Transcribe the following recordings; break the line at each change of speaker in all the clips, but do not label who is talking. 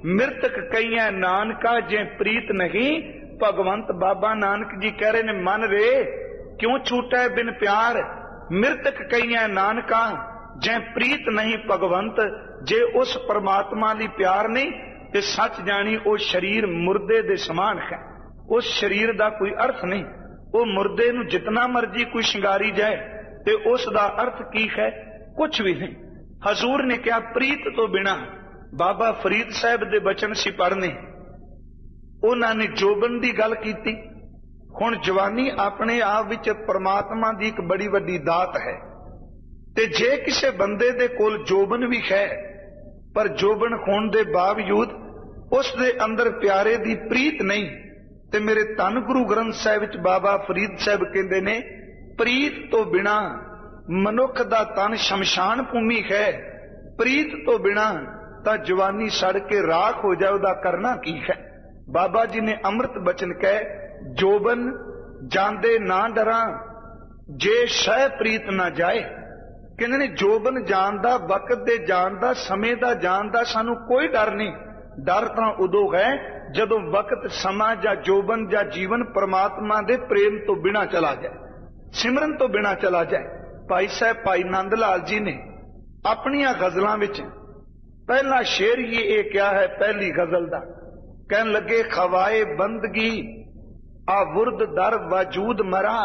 मृतक कईया नानका जे प्रीत नहीं। भगवंत बाबा नानक जी कह रहे ने मन रे क्यों छूटे बिन प्यार। मृतक कईया नानका जे प्रीत नहीं भगवंत। जे उस परमात्मा ली प्यार नहीं ते सच जानी वो शरीर मुर्दे दे समान है। उस शरीर दा कोई अर्थ नहीं। वो मुर्दे नूं जितना मर्जी कोई शिंगारी जाए ते उस दा अर्थ की है, कुछ भी नहीं। हजूर ने क्या प्रीत तो बिना। बाबा फरीद साहब दे बचन सी पढ़ने, उन्होंने जोबन की गल की। हुण जवानी अपने आप विच परमात्मा की एक बड़ी वड्डी दात है। ते जे किसी बंदे दे कोल जोबन भी है पर जोबन होने के बावजूद उस दे अंदर प्यारे दी प्रीत नहीं, ते मेरे धन गुरु ग्रंथ साहिब विच बाबा फरीद साहब कहते ने प्रीत तो बिना मनुख दा तन शमशान भूमि है। प्रीत तो बिना ता जवानी सड़ के राख हो जाए, उदा करना की है। बाबा जी ने अमृत बचन कह जोबन जांदे ना डरा जे शह प्रीत ना जाए। कहने ने जोबन जान दा, वक्त दे जान दा, समय दा जान दा सानू कोई डर नहीं। डर तां उदों है जदों वक्त समा जा जोबन जा जीवन परमात्मा दे प्रेम तो बिना चला जाए, सिमरन तो बिना चला जाए। भाई साहब भाई नंद लाल जी ने अपनियां गजलां विच पहला शेर ही ये क्या है, पहली गजल दा कहन लगे खवाए बंदगी आवुर्द दर वजूद मरा।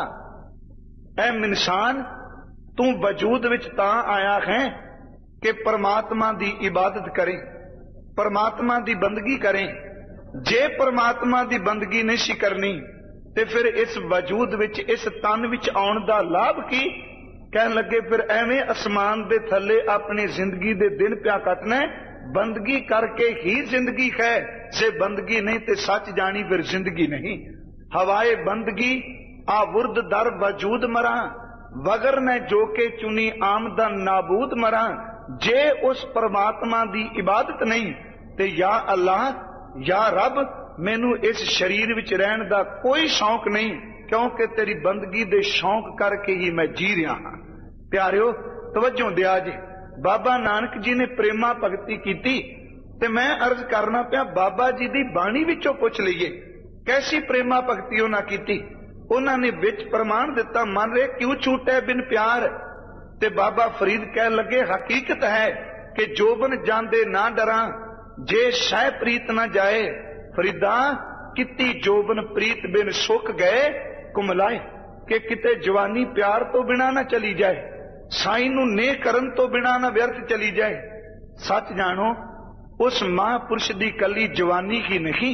ऐ इंसान तू वजूद विच तां आया है कि परमात्मा दी इबादत करें, परमात्मा दी बंदगी करें। जे परमात्मा दी बंदगी नहीं सी करनी ते फिर इस वजूद विच इस तन विच आउण दा लाभ की। कहन लगे फिर एवें आसमान दे थले अपनी जिंदगी दे दिन प्या कटना, बंदगी करके ही जिंदगी है। जे बंदगी नहीं ते सच जानी फिर जिंदगी नहीं। हवाए बंदगी आवुर्द दर वजूद मरा, वगर ने जो के चुनी आमदन नाबूद मरा। जे उस परमात्मा दी इबादत नहीं ते या अल्लाह या रब मैनू इस शरीर विच रहन दा कोई शौक नहीं, क्योंकि तेरी बंदगी दे शौक करके ही मैं जी रहा हाँ। प्यारियो तवज्जो दिया जे, बाबा नानक जी ने प्रेमा भगती की ते मैं अर्ज करना पिया बाबा जी दी बाणी विचों पुछ लईए कैसी प्रेमा भगती उन्हां की। उन्होंने विच प्रमाण दिता मन रे क्यों छूटे बिन प्यार। ते बाबा फरीद कह लगे हकीकत है कि जोबन जांदे ना डरा जे शह प्रीत ना जाए। फरीदा किती जोबन प्रीत बिन सुख गए कुमलाए। कि किते जवानी प्यार तो बिना ना चली जाए, साई नू ने करन तो बिना ना व्यर्थ चली जाए। सच जानो उस महापुरुष दी कली जवानी ही नहीं,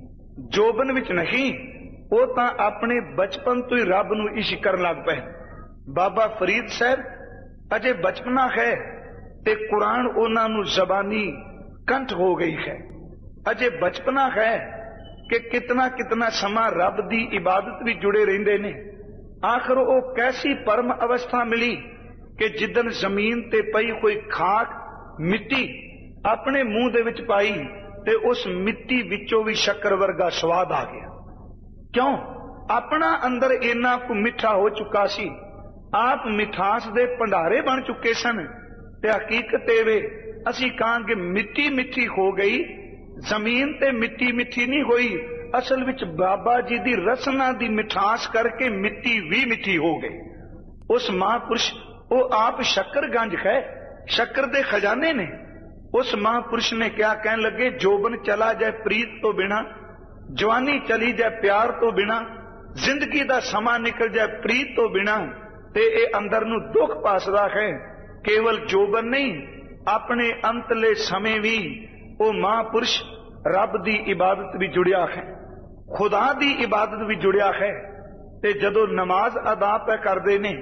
जोबन विच नहीं, वो तां अपने बचपन तो ही रब नू इश्क करन लग पे। बाबा फरीद साहब अजे बचपना है ते कुरान उन्हां नू जबानी कंठ हो गई है। अजे बचपना है कि कितना कितना समा रब दी इबादत भी जुड़े रहिंदे ने। आखिर वो कैसी परम अवस्था मिली कि जिदन जमीन ते पई कोई खाक मिट्टी अपने मुंह दे विच पाई ते उस मिट्टी विचों भी शक्कर वर्गा स्वाद आ गया। क्यों? अपना अंदर इन्ना को मिठा हो चुका सी, आप मिठास दे भंडारे बन चुके सन। ते हकीकत वे असी कहांगे मिट्टी मिठी हो गई, जमीन ते मिट्टी मिठी नहीं होई। असल विच बाबा जी दी रसना दी मिठास करके मिट्टी भी मिठी हो गई। उस महापुरुष वो आप शक्कर गंज है, शक्कर दे खजाने ने। उस महापुरुष ने क्या कहन लगे जोबन चला जाए प्रीत तो बिना, जवानी चली जाए प्यार तो बिना, जिंदगी दा समा निकल जाए प्रीत तो बिना, ते ए अंदर नू दुख पासदा है। केवल जोबन नहीं अपने अंतले समय भी वो महापुरुष रब दी इबादत भी जुड़िया है, खुदा दी इबादत भी जुड़िया है। ते जदों नमाज अदा पे करदे ने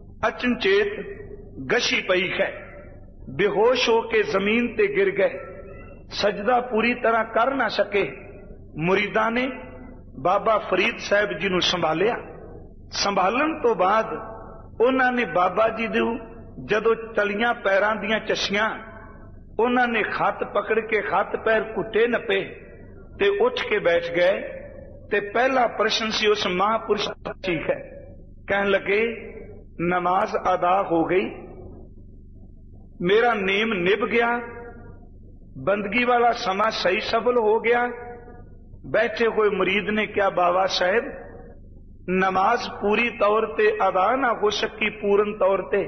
अचनचेत गशी पई है, बेहोश होके जमीन ते गिर गए, सजदा पूरी तरह कर ना सके। मुरीदा ने बाबा फरीद साहब जी नू संभालिया। संभालन तो बाद उन्होंने बाबा जी दू जदों तलियां पैरां दियां चस्सियां उन्होंने खत पकड़ के खत पैर कुटे नपे ते उठ के बैठ गए। ते पहला प्रश्न सी उस महापुरुष ठीक है, कहन लगे नमाज अदा हो गई, मेरा नेम निभ गया, बंदगी वाला समा सही सफल हो गया। बैठे हुए मुरीद ने क्या, बाबा साहब नमाज पूरी तौर ते अदा ना हो सकी पूर्ण तौर ते,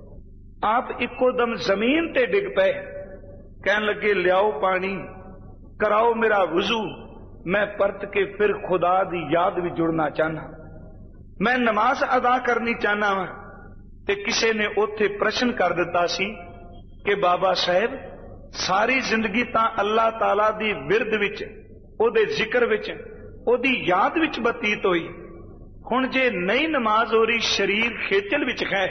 आप इको दम जमीन ते डिग पे। कहन लगे लियाओ पानी, कराओ मेरा वुजू, मैं परत के फिर खुदा दी याद भी जुड़ना चाहना, मैं नमाज अदा करनी चाहना वा। ते किसी ने उत्थे प्रश्न कर दिता सी कि बाबा साहब सारी जिंदगी तां अल्लाह ताला दी विरद विच, ओदे जिक्र विच, ओदी याद विच बतीत होई, हुण जे नहीं नमाज हो रही, शरीर खेचल विच है,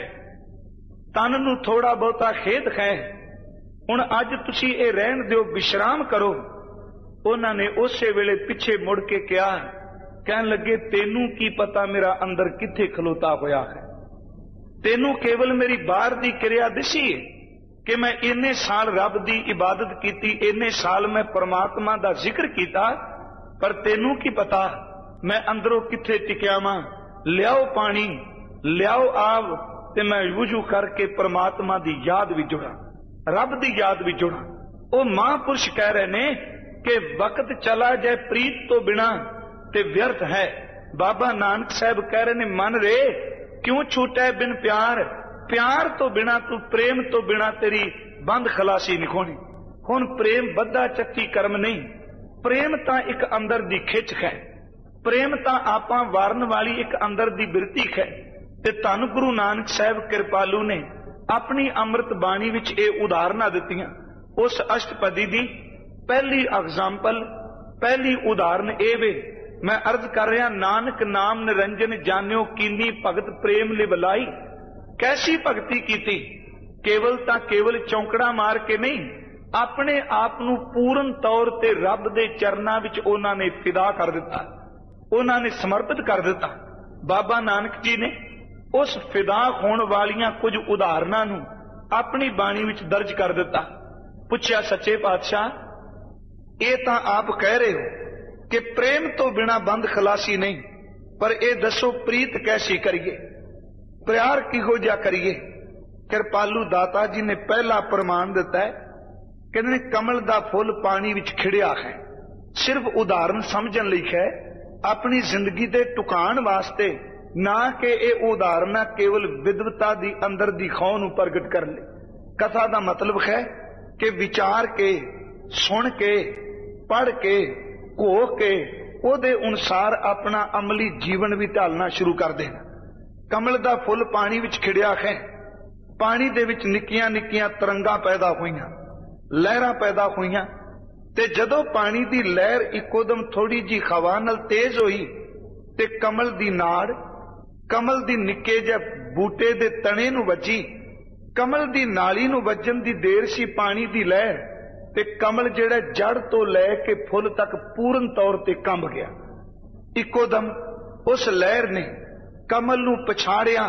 तन नूं थोड़ा बहुता खेद है, हुण अज तुसीं इह रहण दिओ, विश्राम करो। उन्हां ने उसे वेले पिछे मुड़ के कहा, कहन लगे तेनू की पता मेरा अंदर किथे खलोता होया है, तेनू केवल मेरी बाहर दी क्रिया दिसी है कि मैं इन्ने साल रब दी इबादत कीती, इन्ने साल मैं परमात्मा दा जिक्र कीता, पर तेनू की पता मैं अंदरों किथे टिकिया वां। लियाओ पानी, लियाओ आव, ते मैं वुजू करके परमात्मा दी याद भी जुड़ा, रब दी याद भी जुड़ा। वो महापुरुष कह रहे ने कि वक्त चला जाए प्रीत तो बिना ते व्यर्थ है। बाबा नानक साहब कह रहे ने, मन रे क्यों छूटा बिन प्यार, प्यार तो बिना तू, प्रेम तो बिना तेरी बंद खलासी नहीं होनी। हुण प्रेम बद्धा चक्की कर्म नहीं, प्रेम तां एक अंदर दी खिच है, प्रेम तां आपां वारन वाली एक अंदर दी बिरती है। ते धन गुरु नानक साहब कृपालू ने अपनी अमृत बाणी विच ये उदाहरणां दित्तियां। उस अष्टपदी दी पहली एग्जाम्पल, पहली उदाहरण ए वे, मैं अर्ज कर रहा, नानक नाम निरंजन जान्यो कीनी भगत प्रेम लिवलाई। कैसी भगती कीती, केवल तां केवल चौंकड़ा मार के नहीं, अपने आप नूं पूर्ण तौर ते रब दे चरनां विच उन्हां ने फिदा कर दिता, उन्हां ने समर्पित कर दिता। बाबा नानक जी ने उस फिदा होण वालियां कुछ उदाहरणां नूं अपनी बाणी विच दर्ज कर दिता। पुछया, सच्चे पातशाह ये तां आप कह रहे हो कि प्रेम तो बिना बंद खलासी नहीं, पर यह दसो प्रीत कैसी करिए, प्यार किहो जिहा करिए। कृपालू दाता जी ने पहला प्रमाण दिता है, कहते कमल दा फुल पानी विच खिड़िया है। सिर्फ उदाहरण समझण लई है, अपनी जिंदगी दे टुकाण वास्ते ना कि यह उदाहरण केवल विद्वता दी अंदर दी खौह नूं प्रगट कर ले। कथा दा मतलब है कि विचार के, सुन के, पढ़ के, घो के ओदे अनुसार अपना अमली जीवन भी ढालना शुरू कर देना। कमल दा फुल पानी विच खिड़िया है, पानी दे विच निक्कियां निक्कियां तरंगां पैदा होईयां, लहरां पैदा होईयां, ते जदों पानी दी लहर इकोदम थोड़ी जी हवा नाल तेज होई ते कमल दी नाड़, कमल दी निक्के जिहे बूटे दे तणे नूं वजी, कमल दी नाली नूं वजन दी देर सी पानी दी लहर, ते कमल जिहड़ा जड़ तो लैके फुल तक पूर्ण तौर ते कंब गया। इको दम उस लहर ने कमल नूं पछाड़िया,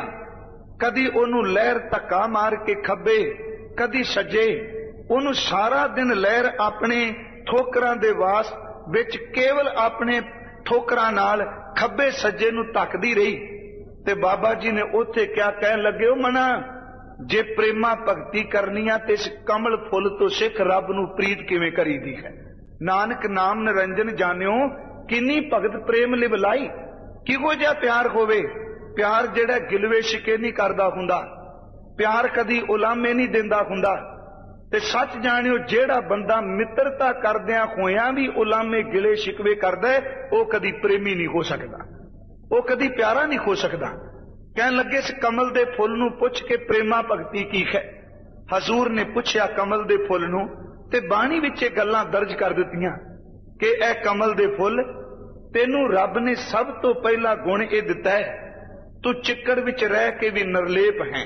कदी ओनू लहर धक्का मार के खब्बे, कदी सज्जे, ओनू सारा दिन लहर अपने ठोकरां दे वास विच केवल अपने ठोकरां नाल खब्बे सज्जे नूं धक्कदी रही। ते बाबा जी ने उत्थे क्या कहन लगे, ओ मना जे प्रेमा भगती करनी है तो इस कमल फुल तो सिख रब नूं प्रीत किवें करीदी है। नानक नाम निरंजन जानियो किन्नी भगत प्रेम लिवलाई। किहो जिहा प्यार होवे, प्यार जिहड़ा गिलवे शिके नहीं करदा हुंदा, प्यार कदी उलामे नहीं दिंदा हुंदा। ते सच जानियो जिहड़ा बंदा मित्रता करदियां होयां भी उलामे गिले शिकवे करदा है, वो कदी प्रेमी नहीं हो सकदा, वो कदी प्यारा नहीं हो सकदा। कहन लगे इस कमल दे फुल नूं पुछ के प्रेमा भगती की है। हजूर ने पुछया कमल दे फुल नूं, ते बाणी विच ये गल्लां दर्ज कर दित्तियां कि ए कमल दे फुल, तेनू रब ने सब तो पहला गुण ये दिता है, तू चिक्कड़ विच रह के भी निर्लेप है।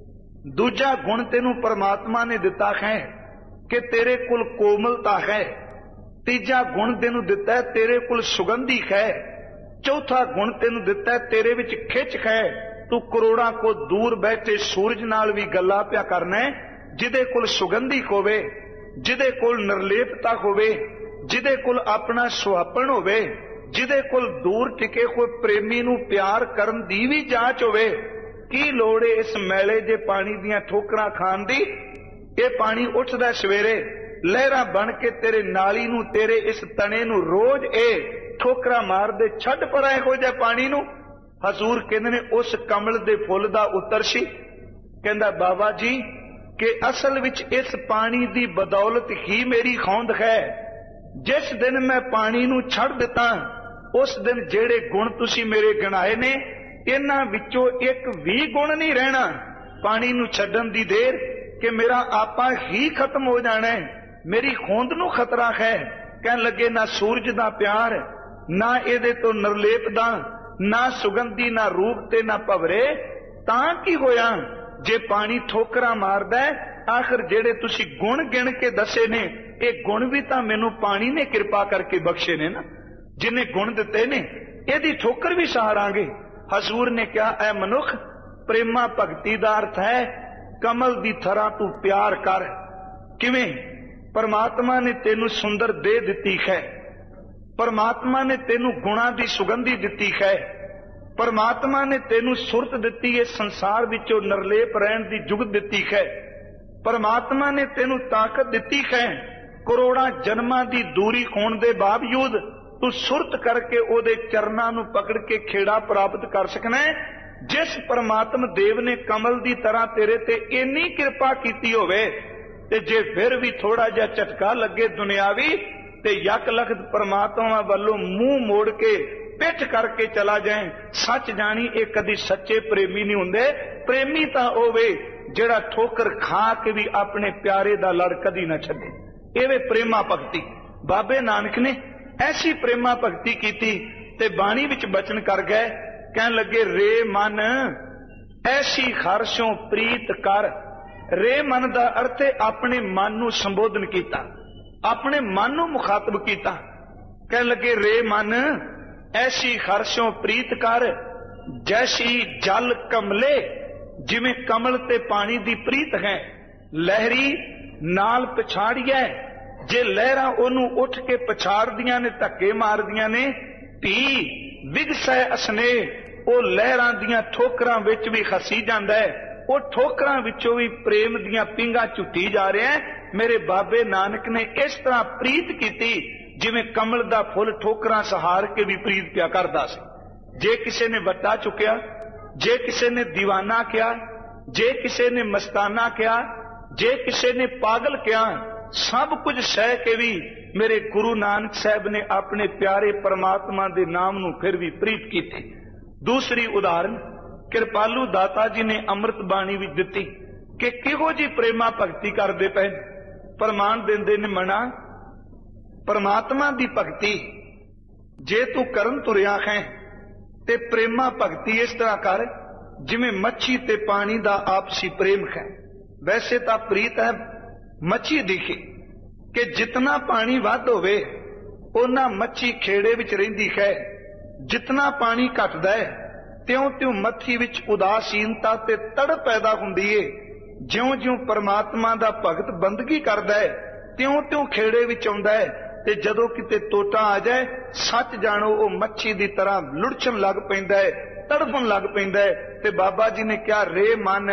दूजा गुण तेनू परमात्मा ने दिता है कि तेरे कुल कोमलता है। तीजा गुण तेनू दिता है तेरे कुल सुगंधी है। चौथा गुण तेनू दिता है तेरे विच खिच है। तू करोड़ां को दूर बैठे सूरज नाल भी गल्लां पिया करना है, जिदे कुल सुगंधी होवे, जिदे कुल निर्लेपता होवे, जिदे कुल अपना सुहापन होवे, जिदे कुल दूर टिके कोई प्रेमी नूं प्यार करन दी भी जांच होवे। की लोड़ है इस मैले जे पानी दियां ठोकरां खाण दी? ये पानी उठदा सवेरे, लहरां बन के तेरे नाली नूं, तेरे इस तने नूं रोज ए ठोकरा मार दे, छड्ड परा इहो जिहा पानी नूं। हजूर कहंदे ने उस कमल दे फुੱਲ दा उत्तर सी, कहंदा बाबा जी कि असल विच इस पानी दी बदौलत ही मेरी होंद है। जिस दिन मैं पानी नूं छड्ड दिता, उस दिन जेड़े गुण तुसी मेरे गिनाए ने, इन्हां विचों एक भी गुण नहीं रहना। पानी नूं छड्डण दी देर कि मेरा आपा ही खत्म हो जाना है, मेरी होंद नूं खतरा है। कहन लगे ना सूरज दा प्यार, ना इहदे तो निर्लेप दा, ना सुगंधी, ना रूप ते ना भवरे। तां की होया जे पानी ठोकरा मारदा है। आखिर जेड़े तुसी गुण गिण के दसे ने, ये गुण भी तां मैनू पानी ने कृपा करके बख्शे ने ना, जिन्हें गुण दिते ने, इहदी ठोकर भी सहारांगे। हजूर ने कहा, ऐ मनुख, प्रेमा भगती दा अर्थ है कमल दी थरा तू प्यार कर। किवें? परमात्मा ने तेनू सुंदर दे दिती है, परमात्मा ने तेनू गुणा दी सुगंधी दिती है, परमात्मा ने तेनू सुरत दिती है, संसार विचों निर्लेप रहण दी जुगत दिती है, परमात्मा ने तेनू ताकत दिती है। करोड़ां जन्मां दी दूरी होण दे बावजूद तू सुरत करके ओदे चरनां नू पकड़ के खेड़ा प्राप्त कर सकना है। जिस परमात्मा देव ने कमल दी तरह तेरे ते इन्नी कृपा कीती होवे, ते जे फिर भी थोड़ा जिहा झटका लगे दुनियावी, ते यक लखत परमात्मा वालों मुंह मोड़ के पिठ करके चला जाए, सच जानी ये कदी सच्चे प्रेमी नहीं हुंदे। प्रेमी तां होवे जिहड़ा ठोकर खा के भी अपने प्यारे दा लड़ कदी ना छड्डे। एवे प्रेमा भगती। बाबे नानक ने ऐसी प्रेमा भगती कीती ते बाणी विच बचन कर गए, कहन लगे रे मन ऐसी खारशों प्रीत कर। रे मन दा अर्थ है अपने मन नू संबोधन कीता, अपने मन नू मुखातब कीता। कहन लगे रे मन ऐसी खारशों प्रीत कर, जैसी जल कमले, जिवें कमल ते पानी दी प्रीत है। लहरी नाल पछाड़िए, जे लहरां ओनू उठ के पछाड़दियां ने, धक्के मारदियां ने। धी विगसै असने, ओ लहरां दियां ठोकरां विच भी खसी जांदा है, ओ ठोकरां विचों भी प्रेम दियां पिंगां झुटी जा रहा है। मेरे बाबे नानक ने इस तरह प्रीत कीती जिवें कमल दा फुल ठोकरां सहार के भी प्रीत पिया करदा सी। जे किसी ने वट्टा चुकिया, जे किसी ने दीवाना किया, जे किसी ने मस्ताना किया, जे किसी ने पागल किया, सब कुछ सह के भी मेरे गुरु नानक साहब ने अपने प्यारे परमात्मा दे नाम नू फिर भी प्रीत की थी। दूसरी उदाहरण कृपालू दाता जी ने अमृत बाणी विच दिती कि किहो जी प्रेमा भगती करदे पए। प्रमाण देंदे ने मना परमात्मा दी भगती जे तू करन तुरिया है ते प्रेमा भगती इस तरह कर जिवें मच्छी ते पानी दा आपसी प्रेम है। वैसे तां प्रीत है मच्छी दिखी कि जितना पानी वध होवे उन्ना मच्छी खेड़े विच रहिंदी है, जितना पानी घटदा है त्यों त्यों मच्छी विच उदासीनता ते तड़ पैदा हुंदी है। ज्यों ज्यों परमात्मा दा भगत बंदगी करदा है त्यों त्यों खेड़े विच आउंदा है, ते जदों किते टोटा आ जाए सच जानो वो मच्छी दी तरह लुढ़चण लग पैंदा है, तड़फण लग पैंदा है। ते बाबा जी ने कहा रे मन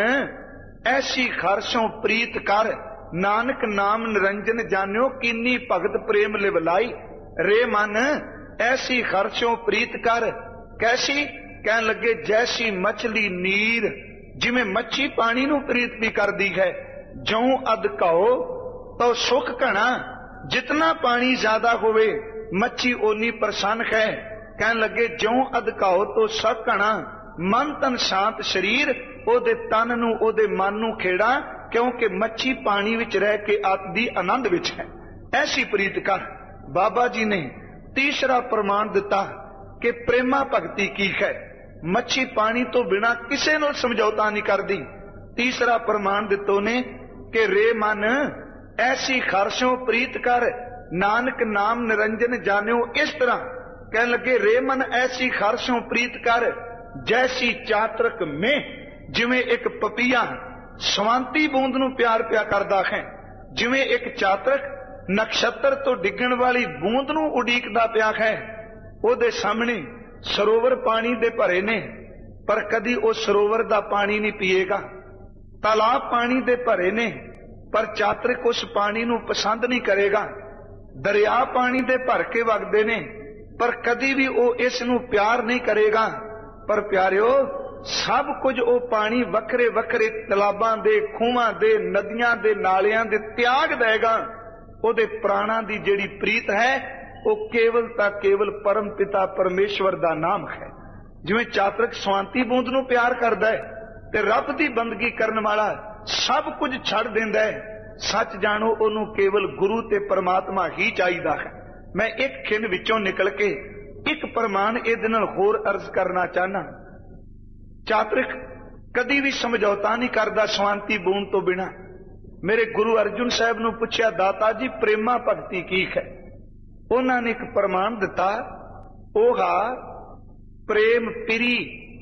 ऐसी खारशों प्रीत कर, नानक नाम निरंजन जान्यो कीनी भगत प्रेम लिवलाई। रे मन ऐसी खारशों प्रीत कर, कैसी? कहन लगे जैसी मछली नीर, जिवें मच्छी पानी नू प्रीत भी करदी है। ज्यों अध कहो तो सुख घना, जितना पानी ज्यादा होवे मच्छी ओनी प्रसन्न है। कहन लगे ज्यों अध कहो तो सुख घना, मन तन शांत शरीर, ओदे तन नू ओदे मन नू खेड़ा, क्योंकि मच्छी पानी विच रह के आत्दी आनंद विच है। ऐसी प्रीत कर। बाबा जी ने तीसरा प्रमाण दिता कि प्रेमा भगती की है। मच्छी पानी तो बिना किसे नाल समझौता नहीं करदी। तीसरा प्रमाण दितो ने कि रे मन ऐसी खारशों प्रीत कर, नानक नाम निरंजन जान्यो। इस तरह कहने लगे रे मन ऐसी खारशों प्रीत कर, जैसी चातरक में जिवें एक पपीहा सवांती बूंद नू प्यार पिया करदा है, जिवें एक चातरक नक्षत्र तो डिगण वाली बूंद नू उडीकदा पिया है। ओदे सामने सरोवर पानी दे भरे ने, पर कदी उस सरोवर दा पानी नहीं पीएगा। तालाब पानी दे भरे ने, ਪਰ ਚਾਤਰਿਕ ਉਸ ਪਾਣੀ ਨੂੰ ਪਸੰਦ ਨਹੀਂ ਕਰੇਗਾ। ਦਰਿਆ ਪਾਣੀ ਦੇ ਭਰ ਕੇ ਵਗਦੇ ਨੇ, ਪਰ ਕਦੀ ਵੀ ਉਹ ਇਸ ਨੂੰ ਪਿਆਰ ਨਹੀਂ ਕਰੇਗਾ। ਪਰ ਪਿਆਰਿਓ, ਸਭ ਕੁਝ ਉਹ ਪਾਣੀ ਵੱਖਰੇ ਵੱਖਰੇ ਤਲਾਬਾਂ ਦੇ, ਖੂਹਾਂ ਦੇ, ਨਦੀਆਂ ਦੇ, ਨਾਲਿਆਂ ਦੇ ਤਿਆਗ ਦੇਗਾ। ਉਹਦੇ ਪ੍ਰਾਣਾਂ ਦੀ ਜਿਹੜੀ ਪ੍ਰੀਤ ਹੈ ਉਹ ਕੇਵਲ ਤਾਂ ਕੇਵਲ ਪਰਮ ਪਿਤਾ ਪਰਮੇਸ਼ਵਰ ਦਾ ਨਾਮ ਹੈ। ਜਿਵੇਂ ਚਾਤਰਿਕ ਸਵਾਂਤੀ ਬੂੰਦ ਨੂੰ ਪਿਆਰ ਕਰਦਾ ਹੈ ਤੇ ਰੱਬ ਦੀ ਬੰਦਗੀ ਕਰਨ ਵਾਲਾ ਸਭ ਕੁਝ ਛੱਡ ਦਿੰਦਾ ਹੈ, ਸੱਚ ਜਾਣੋ ਉਹਨੂੰ ਕੇਵਲ ਗੁਰੂ ਤੇ ਪਰਮਾਤਮਾ ਹੀ ਚਾਹੀਦਾ ਹੈ। ਮੈਂ ਇੱਕ ਖਿੰਡ ਵਿੱਚੋਂ ਨਿਕਲ ਕੇ ਇੱਕ ਪ੍ਰਮਾਣ ਇਹਦੇ ਨਾਲ ਹੋਰ ਅਰਜ਼ ਕਰਨਾ ਚਾਹਨਾ। ਚਾਤਰਿਕ ਕਦੀ ਵੀ ਸਮਝੌਤਾ ਨਹੀਂ ਕਰਦਾ ਸਵਾਂਤੀ ਬੂੰਦ ਤੋਂ ਬਿਨਾਂ। ਮੇਰੇ ਗੁਰੂ ਅਰਜੁਨ ਸਾਹਿਬ ਨੂੰ ਪੁੱਛਿਆ, ਦਾਤਾ ਜੀ ਪ੍ਰੇਮਾ ਭਗਤੀ ਕੀ ਹੈ? ਉਹਨਾਂ ਨੇ ਇੱਕ ਪ੍ਰਮਾਣ ਦਿੱਤਾ, ਉਹਾ ਪ੍ਰੇਮ ਪਿਰੀ।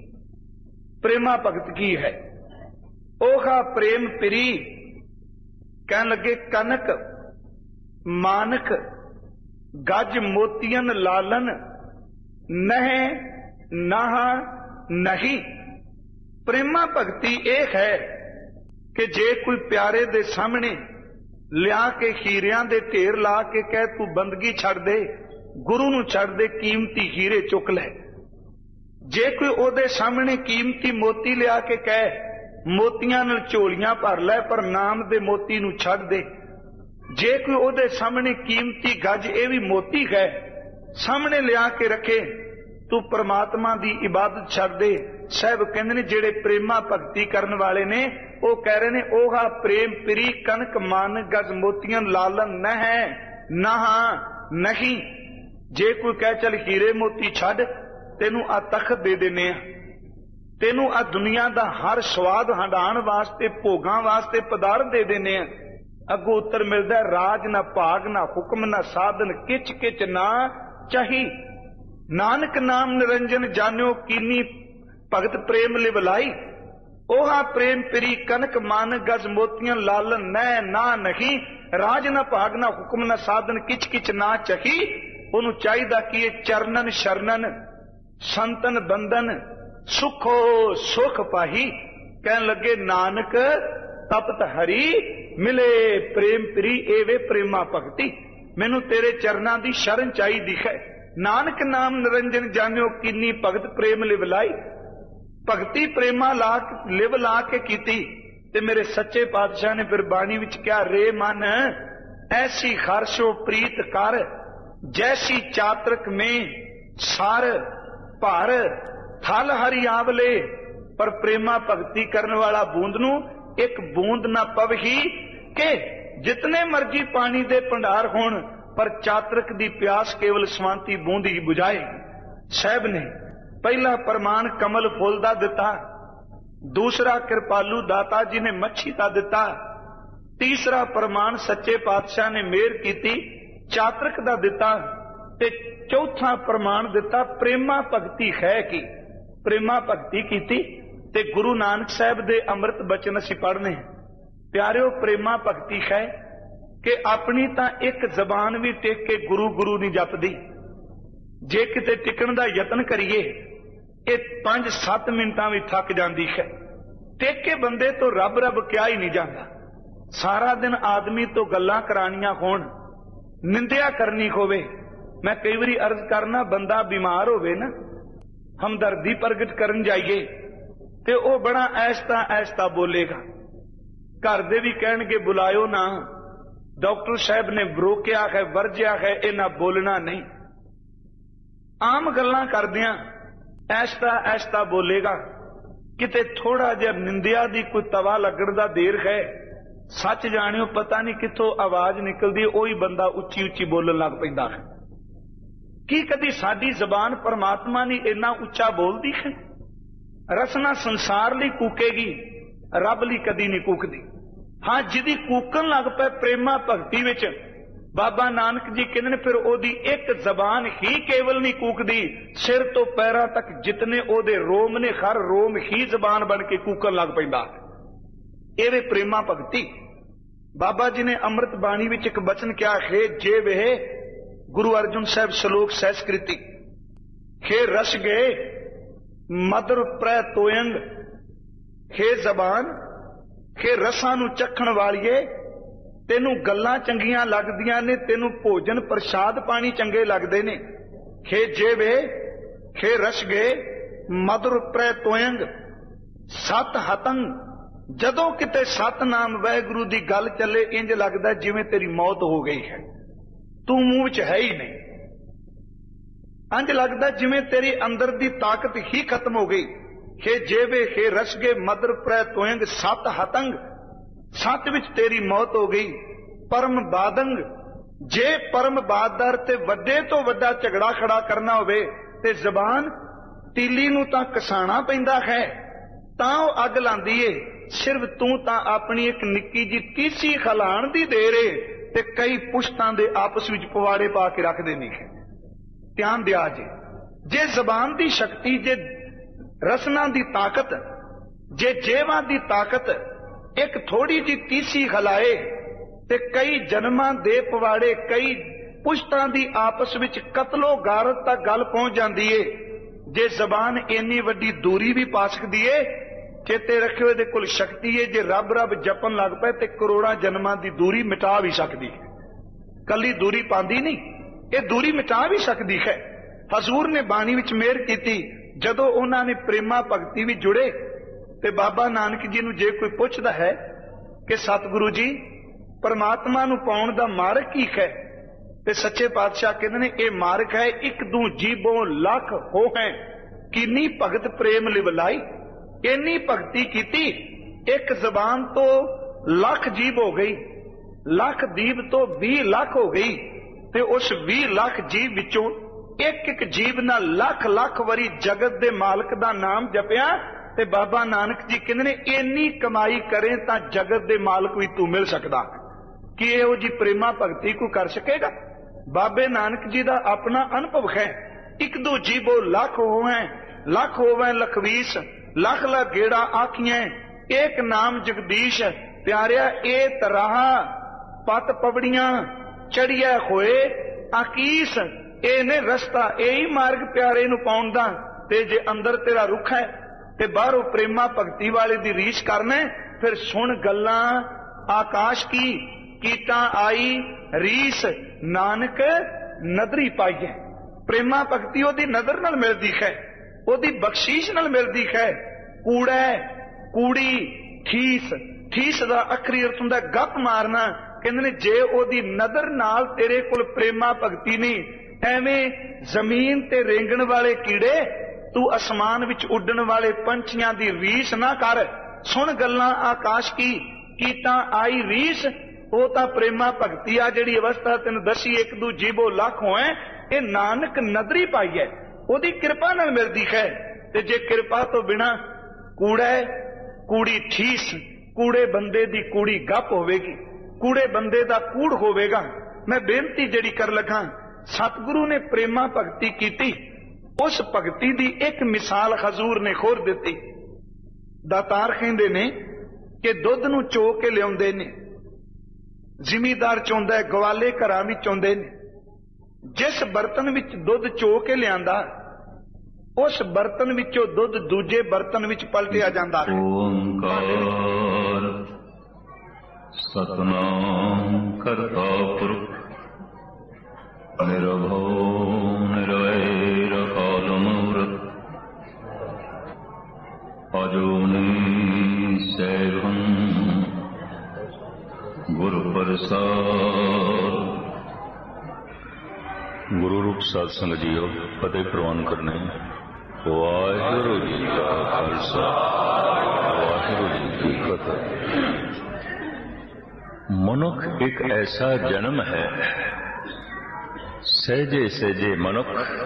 ਪ੍ਰੇਮਾ ਭਗਤ ਕੀ ਹੈ? ਉਹਾ ਪ੍ਰੇਮ ਪਿਰੀ। ਕਹਿਣ ਲੱਗੇ, ਕਨਕ ਮਾਨਕ ਗੱਜ ਮੋਤੀਆਂ ਲਾਲਨ ਨਹਿ ਨਾਹ ਨਹੀਂ। ਪ੍ਰੇਮਾ ਭਗਤੀ ਇਹ ਹੈ ਕਿ ਜੇ ਕੋਈ ਪਿਆਰੇ ਦੇ ਸਾਹਮਣੇ ਲਿਆ ਕੇ ਹੀਰਿਆਂ ਦੇ ਢੇਰ ਲਾ ਕੇ ਕਹਿ ਤੂੰ ਬੰਦਗੀ ਛੱਡ ਦੇ, ਗੁਰੂ ਨੂੰ ਛੱਡ ਦੇ, ਕੀਮਤੀ ਹੀਰੇ ਚੁੱਕ ਲੈ। ਜੇ ਕੋਈ ਉਹਦੇ ਸਾਹਮਣੇ ਕੀਮਤੀ ਮੋਤੀ ਲਿਆ ਕੇ ਕਹਿ ਮੋਤੀਆਂ ਨਾਲ ਝੋਲੀਆਂ ਭਰ ਲੈ, ਪਰ ਨਾਮ ਦੇ ਮੋਤੀ ਨੂੰ ਛੱਡ ਦੇ। ਜੇ ਕੋਈ ਉਹਦੇ ਸਾਹਮਣੇ ਕੀਮਤੀ ਗੱਜ, ਇਹ ਵੀ ਮੋਤੀ ਹੈ, ਸਾਹਮਣੇ ਲਿਆ ਕੇ ਰੱਖੇ, ਤੂੰ ਪ੍ਰਮਾਤਮਾ ਦੀ ਇਬਾਦਤ ਛੱਡ ਦੇ। ਸਾਹਿਬ ਕਹਿੰਦੇ ਨੇ ਜਿਹੜੇ ਪ੍ਰੇਮਾ ਭਗਤੀ ਕਰਨ ਵਾਲੇ ਨੇ ਉਹ ਕਹਿ ਰਹੇ ਨੇ, ਉਹਾ ਪ੍ਰੇਮ ਪਿਰੀ ਕਨਕ ਮਨ ਗਜ ਮੋਤੀਆਂ ਲਾਲਨ ਨਹਿ ਨਾਹ ਨਹੀਂ। ਜੇ ਕੋਈ ਕਹਿ ਚੱਲ ਹੀਰੇ ਮੋਤੀ ਛੱਡ, ਤੈਨੂੰ ਆ ਤਖਤ ਦੇ ਦਿੰਨੇ ਆ, ਤੈਨੂੰ ਆ ਦੁਨੀਆ ਦਾ ਹਰ ਸਵਾਦ ਹੰਡਾਣ ਵਾਸਤੇ, ਭੋਗਾਂ ਵਾਸਤੇ ਪਦਾਰਥ ਦੇ ਦਿੰਨੇ ਆ, ਅੱਗੋਂ ਉੱਤਰ ਮਿਲਦਾ ਰਾਜ ਨਾ ਭਾਗ ਨਾ ਹੁਕਮ ਨਾ ਸਾਧਨ ਕਿਚ ਕਿਚ ਨਾ ਚਾਹੀ। ਨਾਨਕ ਨਾਮ ਨਿਰੰਜਨ ਜਾਣਿਓ ਕੀਨੀ ਭਗਤ ਪ੍ਰੇਮ ਲਿਵਲਾਈ। ਉਹਾ ਪ੍ਰੇਮ ਪਿਰੀ ਕਨਕ ਮਨ ਗਜ ਮੋਤੀਆਂ ਲਾਲਨ ਨੈ ਨਾ ਨਹੀਂ। ਰਾਜ ਨਾ ਭਾਗ ਨਾ ਹੁਕਮ ਨਾ ਸਾਧਨ ਕਿਚ ਕਿਚ ਨਾ ਚਾਹੀ। ਉਹਨੂੰ ਚਾਹੀਦਾ ਕਿ ਇਹ ਚਰਨਨ ਸ਼ਰਨਨ ਸੰਤਨ ਬੰਧਨ ਸੁਖੋ ਸੁਖ ਪਾਹੀ। ਕਹਿਣ ਲੱਗੇ ਨਾਨਕ ਤਪਤ ਹਰੀ ਮਿਲੇ ਪ੍ਰੇਮ ਪ੍ਰੀ ਏਵੇ ਪ੍ਰੇਮਾ ਭਗਤੀ। ਮੈਨੂੰ ਤੇਰੇ ਚਰਨਾਂ ਦੀ ਸ਼ਰਨ ਚਾਹੀਦੀ ਹੈ। ਨਾਨਕ ਨਾਮ ਨਿਰੰਜਨ ਜਾਣਿਓ ਕੀਨੀ ਭਗਤ ਪ੍ਰੇਮ ਲਿਵਲਾਈ। ਭਗਤੀ ਪ੍ਰੇਮਾ ਲਿਵ ਲਾ ਕੇ ਕੀਤੀ। ਤੇ ਮੇਰੇ ਸੱਚੇ ਪਾਤਸ਼ਾਹ ਨੇ ਫਿਰ ਬਾਣੀ ਵਿੱਚ ਕਿਹਾ, ਰੇ ਮਨ ਐਸੀ ਖਰਸ਼ੋ ਪ੍ਰੀਤ ਕਰ ਜੈਸੀ ਚਾਤਰਕ ਮੇਂ ਸਾਰ ਭਰ ਥਲ ਹਰੀ ਆਵਲੇ। ਪਰ ਪ੍ਰੇਮਾ ਭਗਤੀ ਕਰਨ ਵਾਲਾ ਬੂੰਦ ਨੂੰ ਇੱਕ ਬੂੰਦ ਨਾ ਪਵਹੀ ਕਿ ਜਿਤਨੇ ਮਰਜੀ ਪਾਣੀ ਦੇ ਭੰਡਾਰ ਹੋਣ, ਪਰ ਚਾਤਰਕ ਦੀ ਪਿਆਸ ਕੇਵਲ ਸਵਾਂਤੀ ਬੂੰਦ ਹੀ ਬੁਝਾਏ। ਸਾਹਿਬ ਨੇ ਪਹਿਲਾ ਪ੍ਰਮਾਣ ਕਮਲ ਫੁੱਲ ਦਾ ਦਿੱਤਾ, ਦੂਸਰਾ ਕਿਰਪਾਲੂ ਦਾਤਾ ਜੀ ਨੇ ਮੱਛੀ ਦਾ ਦਿੱਤਾ, ਤੀਸਰਾ ਪ੍ਰਮਾਣ ਸੱਚੇ ਪਾਤਸ਼ਾਹ ਨੇ ਮਿਹਰ ਕੀਤੀ ਚਾਤਰਕ ਦਾ ਦਿੱਤਾ, ਤੇ ਚੌਥਾ ਪ੍ਰਮਾਣ ਦਿੱਤਾ ਪ੍ਰੇਮਾ ਭਗਤੀ ਹੈ ਕੀ। ਪ੍ਰੇਮਾ ਭਗਤੀ ਕੀਤੀ ਤੇ ਗੁਰੂ ਨਾਨਕ ਸਾਹਿਬ ਦੇ ਅੰਮ੍ਰਿਤ ਬਚਨ ਅਸੀਂ ਪੜ੍ਹਨੇ। ਪਿਆਰਿਓ, ਪ੍ਰੇਮਾ ਭਗਤੀ ਹੈ ਕਿ ਆਪਣੀ ਤਾਂ ਇੱਕ ਜ਼ਬਾਨ ਵੀ ਟਿਕ ਕੇ ਗੁਰੂ ਗੁਰੂ ਨਹੀਂ ਜਪਦੀ। ਜੇ ਕਿਤੇ ਟਿਕਣ ਦਾ ਯਤਨ ਕਰੀਏ ਇਹ 5-7 ਮਿੰਟਾਂ ਵਿੱਚ ਥੱਕ ਜਾਂਦੀ ਹੈ। ਟਿਕ ਕੇ ਬੰਦੇ ਤੋਂ ਰੱਬ ਰੱਬ ਕਿਹਾ ਹੀ ਨਹੀਂ ਜਾਂਦਾ। ਸਾਰਾ ਦਿਨ ਆਦਮੀ ਤੋਂ ਗੱਲਾਂ ਕਰਾਣੀਆਂ ਹੋਣ, ਨਿੰਦਿਆ ਕਰਨੀ ਹੋਵੇ। ਮੈਂ ਕਈ ਵਾਰੀ ਅਰਜ਼ ਕਰਨਾ, ਬੰਦਾ ਬਿਮਾਰ ਹੋਵੇ ਨਾ, ਹਮਦਰਦੀ ਪ੍ਰਗਟ ਕਰਨ ਜਾਈਏ ਤੇ ਉਹ ਬੜਾ ਐਸਤਾ ਐਸਤਾ ਬੋਲੇਗਾ। ਘਰ ਦੇ ਵੀ ਕਹਿਣਗੇ ਬੁਲਾਇਓ ਨਾ, ਡਾਕਟਰ ਸਾਹਿਬ ਨੇ ਰੋਕਿਆ ਹੈ, ਵਰਜਿਆ ਹੈ, ਇਹਨਾਂ ਬੋਲਣਾ ਨਹੀਂ। ਆਮ ਗੱਲਾਂ ਕਰਦਿਆਂ ਐਸਤਾ ਐਸਤਾ ਬੋਲੇਗਾ। ਕਿਤੇ ਥੋੜਾ ਜਿਹਾ ਨਿੰਦਿਆ ਦੀ ਕੋਈ ਤਵਾ ਲੱਗਣ ਦਾ ਦੇਰ ਹੈ, ਸੱਚ ਜਾਣਿਓ ਪਤਾ ਨਹੀਂ ਕਿੱਥੋਂ ਆਵਾਜ਼ ਨਿਕਲਦੀ, ਉਹੀ ਬੰਦਾ ਉੱਚੀ ਉੱਚੀ ਬੋਲਣ ਲੱਗ ਪੈਂਦਾ ਹੈ। ਕੀ ਕਦੀ ਸਾਡੀ ਜ਼ਬਾਨ ਪਰਮਾਤਮਾ ਨੇ ਇੰਨਾ ਉੱਚਾ ਬੋਲਦੀ ਹੈ? ਰਸਨਾ ਸੰਸਾਰ ਲਈ ਕੂਕੇਗੀ, ਰੱਬ ਲਈ ਕਦੀ ਨਹੀਂ ਕੂਕਦੀ। ਹਾਂ, ਜਿਹਦੀ ਕੂਕਣ ਲੱਗ ਪਏ ਪ੍ਰੇਮਾ ਭਗਤੀ ਵਿੱਚ, ਬਾਬਾ ਨਾਨਕ ਜੀ ਕਹਿੰਦੇ ਨੇ ਫਿਰ ਉਹਦੀ ਇੱਕ ਜ਼ਬਾਨ ਹੀ ਕੇਵਲ ਨਹੀਂ ਕੂਕਦੀ, ਸਿਰ ਤੋਂ ਪੈਰਾਂ ਤੱਕ ਜਿਤਨੇ ਉਹਦੇ ਰੋਮ ਨੇ, ਹਰ ਰੋਮ ਹੀ ਜ਼ਬਾਨ ਬਣ ਕੇ ਕੂਕਣ ਲੱਗ ਪੈਂਦਾ। ਇਹ ਵੇ ਪ੍ਰੇਮਾ ਭਗਤੀ। ਬਾਬਾ ਜੀ ਨੇ ਅੰਮ੍ਰਿਤ ਬਾਣੀ ਵਿੱਚ ਇੱਕ ਬਚਨ ਕਿਹਾ ਹੈ, ਜੇ ਵੇ ਗੁਰੂ ਅਰਜਨ ਸਾਹਿਬ ਸ਼ਲੋਕ ਸਹਿਸਕ੍ਰਿਤੀ ਖੇ ਰਸ ਗਏ ਮਦਰ ਪ੍ਰੈ ਤੋਇੰਗ। ਖੇ ਜ਼ਬਾਨ, ਖੇ ਰਸਾਂ ਨੂੰ ਚੱਖਣ ਵਾਲੀਏ, ਤੈਨੂੰ ਗੱਲਾਂ ਚੰਗੀਆਂ ਲੱਗਦੀਆਂ ਨੇ, ਤੈਨੂੰ ਭੋਜਨ ਪ੍ਰਸ਼ਾਦ ਪਾਣੀ ਚੰਗੇ ਲੱਗਦੇ ਨੇ। ਖੇ ਜੇਵੇ ਖੇ ਰਸਗੇ ਮਧੁਰ ਪ੍ਰੈ ਤੋਇੰਗ ਸਤ ਹਤੰਗ। ਜਦੋਂ ਕਿਤੇ ਸਤਨਾਮ ਵਾਹਿਗੁਰੂ ਦੀ ਗੱਲ ਚੱਲੇ ਇੰਜ ਲੱਗਦਾ ਜਿਵੇਂ ਤੇਰੀ ਮੌਤ ਹੋ ਗਈ ਹੈ, ਤੂੰ ਮੂੰਹ ਵਿੱਚ ਹੈ ਹੀ ਨਹੀਂ। ਇੰਜ ਲੱਗਦਾ ਜਿਵੇਂ ਤੇਰੀ ਅੰਦਰ ਦੀ ਤਾਕਤ ਹੀ ਖਤਮ ਹੋ ਗਈ। ਖੇ ਜੇਵੇ ਖੇ ਰਸਗੇ ਮਧੁਰ ਪ੍ਰੈ ਤੋਇੰਗ ਸਤ ਹਤੰਗ। ਸੱਚ ਵਿੱਚ ਤੇਰੀ ਮੌਤ ਹੋ ਗਈ। ਪਰਮ ਬਾਦੰਗ, ਜੇ ਪਰਮ ਬਾਦਰ ਤੇ ਵੱਡੇ ਤੋਂ ਵੱਡਾ ਝਗੜਾ ਖੜਾ ਕਰਨਾ ਹੋਵੇ ਤੇ ਜ਼ਬਾਨ ਤੀਲੀ ਨੂੰ ਤਾਂ ਕਸਾਣਾ ਪੈਂਦਾ ਹੈ, ਤਾਂ ਉਹ ਅੱਗ ਲਾਂਦੀ ਏ। ਸਿਰਫ ਤੂੰ ਤਾਂ ਆਪਣੀ ਇੱਕ ਨਿੱਕੀ ਜੀ ਤੀਸੀ ਖਲਾਣ ਦੀ ਦੇਰ ਏ ਤੇ ਕਈ ਪੁਸ਼ਤਾਂ ਦੇ ਆਪਸ ਵਿੱਚ ਪਵਾੜੇ ਪਾ ਕੇ ਰੱਖਦੇ ਨਹੀਂ। ਧਿਆਨ ਦਿਆ ਜੇ ਜ਼ਬਾਨ ਦੀ ਸ਼ਕਤੀ, ਜੇ ਰਸਨਾ ਦੀ ਤਾਕਤ, ਜੇ ਜੇਵਾਂ ਦੀ ਤਾਕਤ ਇੱਕ ਥੋੜੀ ਜੀ ਤੀਸੀ ਖਲਾਏ ਤੇ ਕਈ ਜਨਮਾਂ ਦੇ ਪਵਾੜੇ, ਕਈ ਪੁਸ਼ਤਾਂ ਦੀ ਆਪਸ ਵਿੱਚ ਕਤਲੋ ਗਾਰਤ ਤੱਕ ਗੱਲ ਪਹੁੰਚ ਜਾਂਦੀ ਏ। ਜੇ ਜ਼ਬਾਨ ਇੰਨੀ ਵੱਡੀ ਦੂਰੀ ਵੀ ਪਾ ਸਕਦੀ ਏ, ਚੇਤੇ ਰੱਖਿਓ ਇਹਦੇ ਕੋਲ ਸ਼ਕਤੀ ਏ। ਜੇ ਰੱਬ ਰੱਬ ਜਪਣ ਲੱਗ ਪਏ ਤੇ ਕਰੋੜਾਂ ਜਨਮਾਂ ਦੀ ਦੂਰੀ ਮਿਟਾ ਵੀ ਸਕਦੀ ਹੈ। ਕੱਲੀ ਦੂਰੀ ਪਾਉਂਦੀ ਨਹੀਂ, ਇਹ ਦੂਰੀ ਮਿਟਾ ਵੀ ਸਕਦੀ ਹੈ। ਹਜ਼ੂਰ ਨੇ ਬਾਣੀ ਵਿੱਚ ਮਿਹਰ ਕੀਤੀ, ਜਦੋਂ ਉਹਨਾਂ ਨੇ ਪ੍ਰੇਮਾ ਭਗਤੀ ਵਿੱਚ ਜੁੜੇ ਤੇ ਬਾਬਾ ਨਾਨਕ ਜੀ ਨੂੰ ਜੇ ਕੋਈ ਪੁੱਛਦਾ ਹੈ ਕਿ ਸਤਿਗੁਰੂ ਜੀ ਪਰਮਾਤਮਾ ਨੂੰ ਪਾਉਣ ਦਾ ਮਾਰਗ ਕੀ ਹੈ, ਤੇ ਸੱਚੇ ਪਾਤਸ਼ਾਹ ਕਹਿੰਦੇ ਨੇ ਇਹ ਮਾਰਗ ਹੈ ਇੱਕ ਦੂ ਜੀਬੋਂ ਲੱਖ ਹੋ ਹੈ ਕਿੰਨੀ ਭਗਤ ਪ੍ਰੇਮ ਲਿਵਲਾਈ। ਇੰਨੀ ਭਗਤੀ ਕੀਤੀ, ਇੱਕ ਜ਼ਬਾਨ ਤੋਂ ਲੱਖ ਜੀਬ ਹੋ ਗਈ, ਲੱਖ ਦੀਪ ਤੋਂ 20 ਲੱਖ ਹੋ ਗਈ, ਤੇ ਉਸ 20 ਲੱਖ ਜੀਵ ਵਿੱਚੋਂ ਇੱਕ ਇੱਕ ਜੀਵ ਨਾਲ ਲੱਖ ਲੱਖ ਵਾਰੀ ਜਗਤ ਦੇ ਮਾਲਕ ਦਾ ਨਾਮ ਜਪਿਆ। ਤੇ ਬਾਬਾ ਨਾਨਕ ਜੀ ਕਹਿੰਦੇ ਨੇ ਇੰਨੀ ਕਮਾਈ ਕਰੇ ਤਾਂ ਜਗਤ ਦੇ ਮਾਲਕ ਵੀ ਤੂੰ ਮਿਲ ਸਕਦਾ। ਕਿ ਇਹੋ ਜੀ ਪ੍ਰੇਮਾ ਭਗਤੀ ਕੋ ਕਰ ਸਕੇਗਾ? ਬਾਬੇ ਨਾਨਕ ਜੀ ਦਾ ਆਪਣਾ ਅਨੁਭਵ ਹੈ। ਇੱਕ ਦੋ ਜੀਵੋ ਲੱਖ ਹੋਵੇ, ਲੱਖ ਹੋਵੇ ਲਖਵੀਸ, ਲੱਖ ਲੱਖ ਗੇੜਾ ਆਖੀਆਂ ਏਕ ਨਾਮ ਜਗਦੀਸ਼। ਪਿਆਰਿਆ ਇਹ ਤਰਾਹ ਪਤ ਪਵੜੀਆਂ ਚੜੀਐ ਹੋਏ ਆਕੀਸ। ਇਹ ਨੇ ਰਸਤਾ, ਇਹੀ ਮਾਰਗ ਪਿਆਰੇ ਨੂੰ ਪਾਉਣ ਦਾ। ਤੇ ਜੇ ਅੰਦਰ ਤੇਰਾ ਰੁੱਖ ਹੈ ਤੇ ਬਾਹਰੋਂ ਪ੍ਰੇਮਾ ਭਗਤੀ ਵਾਲੇ ਦੀ ਰੀਸ ਕਰਨਾ, ਫਿਰ ਸੁਣ ਗੱਲਾਂ ਆਕਾਸ਼ ਕੀ ਕੀਟਾਂ ਆਈ ਰੀਸ ਨਾਨਕ ਨਦਰੀ ਪਾਈਏ। ਪ੍ਰੇਮਾ ਭਗਤੀ ਉਹਦੀ ਨਜ਼ਰ ਨਾਲ ਮਿਲਦੀ ਹੈ, ਉਹਦੀ ਬਖਸ਼ੀਸ਼ ਨਾਲ ਮਿਲਦੀ ਹੈ। ਕੂੜਾ ਕੂੜੀ ਠੀਸ, ਠੀਸ ਦਾ ਅਖਰੀ ਅਰਥ ਹੁੰਦਾ ਗੱਪ ਮਾਰਨਾ। ਕਹਿੰਦੇ ਨੇ ਜੇ ਉਹਦੀ ਨਜ਼ਰ ਨਾਲ ਤੇਰੇ ਕੋਲ ਪ੍ਰੇਮਾ ਭਗਤੀ ਨਹੀਂ, ਐਵੇਂ ਜ਼ਮੀਨ ਤੇ ਰੇਂਗਣ ਵਾਲੇ ਕੀੜੇ, ਤੂੰ ਅਸਮਾਨ ਵਿੱਚ ਉੱਡਣ ਵਾਲੇ ਪੰਛੀਆਂ ਦੀ ਰੀਸ ਨਾ ਕਰ। ਸੁਣ ਗੱਲਾਂ ਆਕਾਸ਼ ਕੀ ਕੀਟਾਂ ਆਈ ਰੀਸ। ਉਹ ਤਾਂ ਪ੍ਰੇਮਾ ਭਗਤੀ ਆ ਜਿਹੜੀ ਅਵਸਥਾ ਤੈਨੂੰ ਦਸੀ, ਇੱਕ ਦੂ ਜੀਬੋ ਲੱਖ ਹੋਏ, ਇਹ ਨਾਨਕ ਨਦਰੀ ਪਾਈ ਹੈ, ਉਹਦੀ ਕਿਰਪਾ ਨਾਲ ਮਿਲਦੀ ਹੈ। ਤੇ ਜੇ ਕਿਰਪਾ ਤੋਂ ਬਿਨਾ ਕੂੜਾ ਕੂੜੀ ਠੀਸ, ਕੂੜੇ ਬੰਦੇ ਦੀ ਕੂੜੀ ਗੱਪ ਹੋਵੇਗੀ, ਕੂੜੇ ਬੰਦੇ ਦਾ ਕੂੜ ਹੋਵੇਗਾ। ਮੈਂ ਬੇਨਤੀ ਜਿਹੜੀ ਕਰ ਲੱਗਾ, ਸਤਿਗੁਰੂ ਨੇ ਪ੍ਰੇਮਾ ਭਗਤੀ ਕੀਤੀ, ਉਸ ਭਗਤੀ ਦੀ ਇੱਕ ਮਿਸਾਲ ਹਜ਼ੂਰ ਨੇ ਖੋਰ ਦਿੱਤੀ। ਦਾਤਾਰ ਕਹਿੰਦੇ ਨੇ ਕਿ ਦੁੱਧ ਨੂੰ ਚੋ ਕੇ ਲਿਆਉਂਦੇ ਨੇ, ਜ਼ਿਮੀਦਾਰ ਚੋਂਦਾ ਹੈ, ਗਵਾਲੇ ਘਰਾਂ ਵਿੱਚ ਆਉਂਦੇ ਨੇ। ਜਿਸ ਬਰਤਨ ਵਿੱਚ ਦੁੱਧ ਚੋ ਕੇ ਲਿਆਂਦਾ, ਉਸ ਬਰਤਨ ਵਿੱਚੋਂ ਦੁੱਧ ਦੂਜੇ ਬਰਤਨ ਵਿੱਚ ਪਲਟਿਆ ਜਾਂਦਾ ਹੈ।
ਓੰਕਾਰ ਸਤਿਨਾਮ ਕਰਤਾ ਪੁਰਖ ਨਿਰਭਉ ਨਿਰਵੈਰ ਅਕਾਲ ਮੂਰਤ ਅਜੂਨੀ ਸੈਭੰ ਗੁਰ ਪ੍ਰਸਾਦ। ਗੁਰੂ ਰੂਪ ਸਾਧ ਸੰਗਤ ਜੀਓ, ਫਤਿਹ ਪ੍ਰਵਾਨ ਕਰਨੇ। ਵਾਹਿਗੁਰੂ ਜੀ ਕਾ ਖਾਲਸਾ, ਵਾਹਿਗੁਰੂ ਜੀ ਕੀ ਫਤਿਹ। ਮਨੁੱਖ ਇੱਕ ਐਸਾ ਜਨਮ ਹੈ, ਸਹਿਜੇ ਸਹਿਜੇ ਮਨੁੱਖ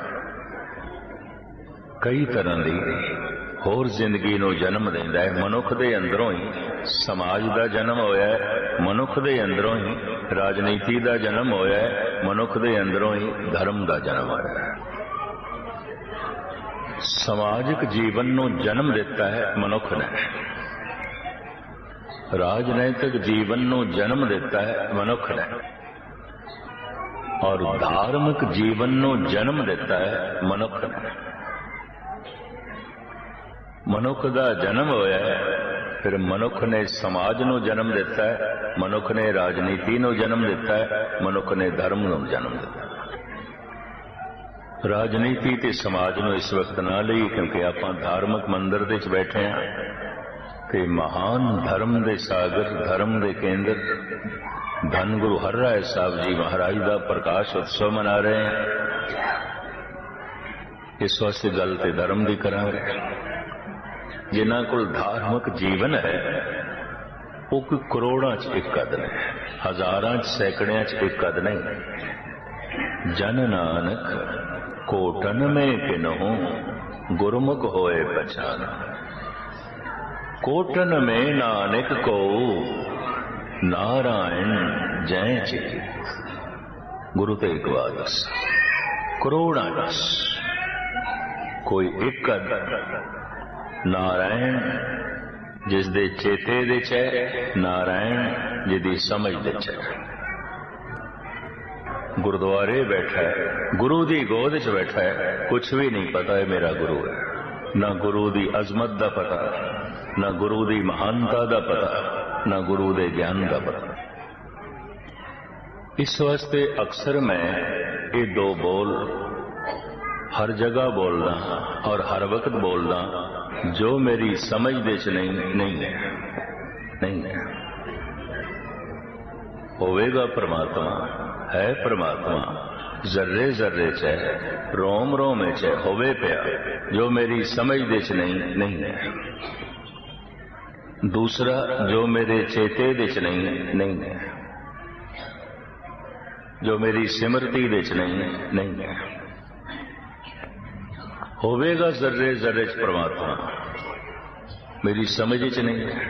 ਕਈ ਤਰ੍ਹਾਂ ਦੀ ਹੋਰ ਜ਼ਿੰਦਗੀ ਨੂੰ ਜਨਮ ਦਿੰਦਾ ਹੈ। ਮਨੁੱਖ ਦੇ ਅੰਦਰੋਂ ਹੀ ਸਮਾਜ ਦਾ ਜਨਮ ਹੋਇਆ ਹੈ, ਮਨੁੱਖ ਦੇ ਅੰਦਰੋਂ ਹੀ ਰਾਜਨੀਤੀ ਦਾ ਜਨਮ ਹੋਇਆ ਹੈ, ਮਨੁੱਖ ਦੇ ਅੰਦਰੋਂ ਹੀ ਧਰਮ ਦਾ ਜਨਮ ਹੋਇਆ ਹੈ। ਸਮਾਜਿਕ ਜੀਵਨ ਨੂੰ ਜਨਮ ਦਿੱਤਾ ਹੈ ਮਨੁੱਖ ਨੇ, ਰਾਜਨੀਤਿਕ ਜੀਵਨ ਨੂੰ ਜਨਮ ਦਿੱਤਾ ਹੈ ਮਨੁੱਖ ਨੇ, ਔਰ ਧਾਰਮਿਕ ਜੀਵਨ ਨੂੰ ਜਨਮ ਦਿੱਤਾ ਹੈ ਮਨੁੱਖ ਨੇ। ਮਨੁੱਖ ਦਾ ਜਨਮ ਹੋਇਆ ਹੈ फिर मनुख ने समाज नूं जन्म दिता है, मनुख ने राजनीति नूं जन्म दिता है, मनुख ने धर्म नूं जन्म दिता है। राजनीति ते समाज नूं इस वक्त ना लई क्योंकि आपां धार्मिक मंदिर दे विच बैठे हां ते महान धर्म दे सागर, धर्म दे केंद्र धन गुरु हरराय साहब जी महाराज का प्रकाश उत्सव मना रहे हैं। इस वास्ते गल ते धर्म दी करांगे। जिन्हां कोल धार्मिक जीवन है वो कोई करोड़ां च एक कद नहीं, हजारां च सैकड़ियां च एक कद नहीं। जन नानक कोटन में किन्हूं गुरमुख होए पहचान। कोटन में नानक को नारायण जय चिति। गुरु तेग बहादुर करोड़ां दस कोई एक कद नारायण जिस दे चेते दे च है, नारायण जिदी समझ दे च है। गुरुद्वारे बैठा है, गुरु दी गोद च बैठा है, कुछ भी नहीं पता है मेरा गुरु है। ना गुरु दी अजमत दा पता, ना गुरु दी महानता दा पता, ना गुरु दे ज्ञान दा पता। इस वास्ते अक्सर मैं ये दो बोल हर जगह बोलना और हर वक्त बोलना, जो मेरी समझ दे च नहीं है। होवेगा परमात्मा, है परमात्मा जर्रे जर्रे च है, रोम रोम च है, होवे पिया, जो मेरी समझ दे च नहीं है। दूसरा जो मेरे चेते दे च नहीं है, जो मेरी सिमरती दे च नहीं है। होवेगा जर्रे जर्रे च परमात्मा, मेरी समझ च नहीं है।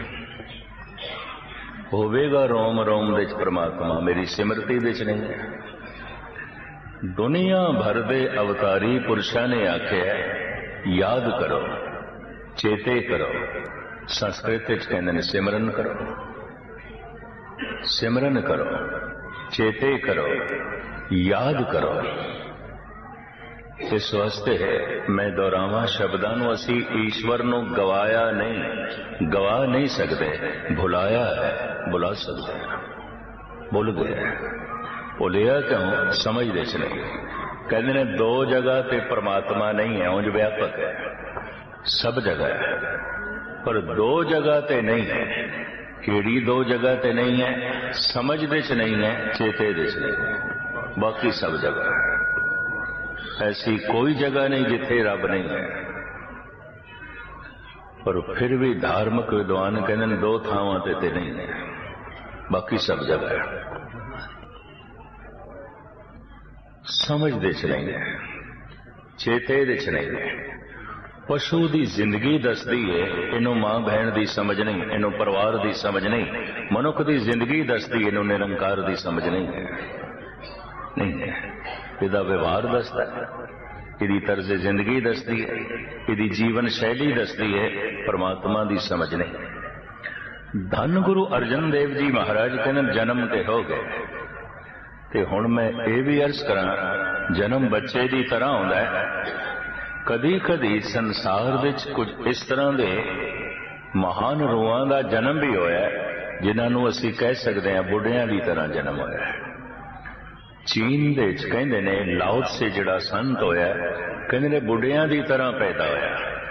होवेगा रोम रोम दे च परमात्मा, मेरी सिमरती दे च नहीं है। दुनिया भर दे अवतारी पुरुषां ने आख्या याद करो, चेते करो। संस्कृत च कहंदे ने सिमरन करो, सिमरन करो, चेते करो, याद करो। इस वास्ते मैं दोहरावां शब्दां नूं, असीं ईश्वर नूं गवाया नहीं, गवा नहीं सकते, भुलाया है, भुला सकते हैं। भुल गए, भुलिया क्यों? समझ दे च नहीं। कहते ने दो जगह ते परमात्मा नहीं है, उंज व्यापक है, सब जगह है, पर दो जगह ते नहीं है। केड़ी दो जगह ते नहीं है? समझ दे च नहीं है, चेते दे च नहीं है, बाकी सब जगह है। ऐसी कोई जगह नहीं जिथे रब नहीं है। पर फिर भी धार्मिक विद्वान कहते दो थावां ते नहीं है, बाकी सब जगह है। समझ दे च नहीं है, चेते दे च नहीं है। पशु की जिंदगी दसदी है, इनू मां बहन की समझ नहीं, इनू परिवार की समझ नहीं। मनुख की जिंदगी दसदी, इनू निरंकार की समझ नहीं है। इहदा व्यवहार दसदा है, इहदी तर्ज जिंदगी दसदी है, इहदी जीवन शैली दसदी है, परमात्मा की समझ नहीं। धन गुरु अर्जन देव जी महाराज कहने जन्म ते हो गए, ते हुण मैं ये भी अर्ज करा, जन्म बच्चे की तरह होंदा है। कदी कदी संसार विच कुछ इस तरह के महान रूहां का जन्म भी होया, जिन्होंने असीं कह सकते हैं बुढ़ियां की तरह जन्म होया है। चीन दे कहंदे ने लाओ से जिहड़ा संत होया, कहंदे ने बुढ़ियां की तरह पैदा होया।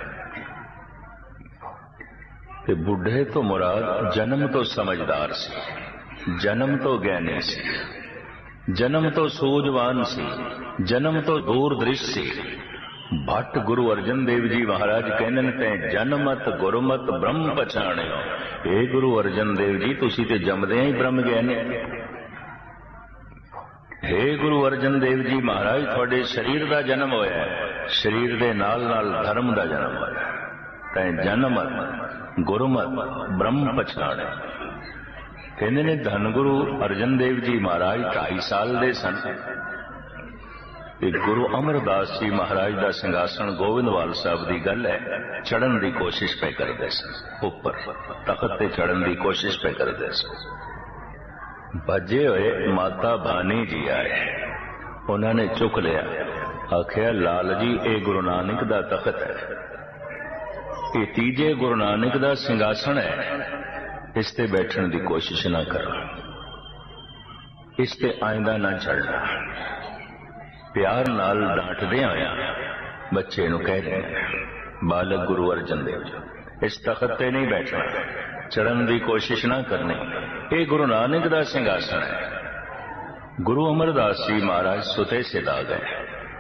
ते बुढ़े तो मुराद जन्म तो समझदार सी, जन्म तो ज्ञानी सी, जन्म तो सूझवान सी, जन्म तो दूरदृष्टि सी। भट्ट गुरु अर्जन देव जी महाराज कहंदे ने तैं जनमत गुरमत ब्रह्म पछाणियो। हे गुरु अर्जन देव जी, तुसीं ते जमदियां ही ब्रह्म ज्ञानी। हे गुरु अर्जन देव जी महाराज, थोड़े शरीर का जन्म होया है, शरीर के नाल नाल धर्म का जन्म होया। तैं जनमत गुरमत ब्रह्म पछाणियो। कहंदे ने धन गुरु अर्जन देव जी महाराज 2.5 साल दे सन। गुरु अमरदास जी महाराज का सिंघासन गोविंदवाल साहब की गल है, चढ़न की कोशिश पे करते सन, ऊपर तखत ते चढ़न की कोशिश पे करते सन। भजे हुए माता भानी जी आए, उन्होंने चुक लिया, आखिया लाल जी ये गुरु नानक का तखत है, ये तीजे गुरु नानक दा सिंघासन है, इस ते बैठण दी कोशिश ना करना, इस ते आइंदा ना चढ़ना। प्यार नाल डांटदे आया बच्चे नूं कह रहे हैं, बालक गुरु अर्जन देव जी, इस तखत ते नहीं बैठना, चढ़न दी कोशिश ना करनी। ये गुरु नानक दा सिंघासन है। गुरु अमरदास जी महाराज सुते सिधा गए,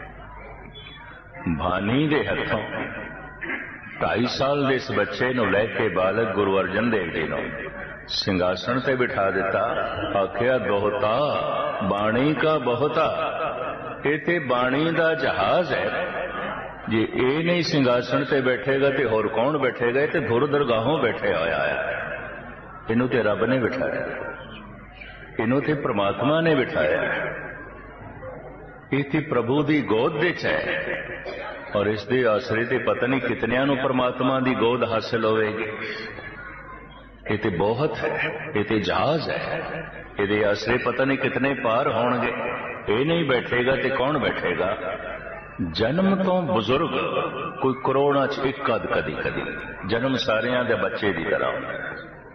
भानी दे हथों 2.5 साल दे इस बच्चे नूं लैके बालक गुरु अर्जन देव जी नूं सिंघासन ते बिठा दिता। आखिया दोहता बाणी का बहुता, ये ते बाणी दा जहाज है, जे ये नहीं सिंघासन ते बैठेगा तो होर कौन बैठेगा? ये तो धुर दरगाहों बैठे होया है। इनू ते रब ने बिठाया, इनू ते परमात्मा ने बिठाया, ये प्रभु दी गोद विच है, और इस दे आसरे ते पता नहीं कितनियां नूं परमात्मा दी गोद हासिल होवेगी। ये ते बहुत है, ये ते जहाज है, ये आसरे पता नहीं कितने पार होणगे। ये नहीं बैठेगा तो कौन बैठेगा? जन्म तो बुजुर्ग कोई करोड़ां च एक अध कदी कदी, जन्म सारियां दे बच्चे की तरह होंदा है।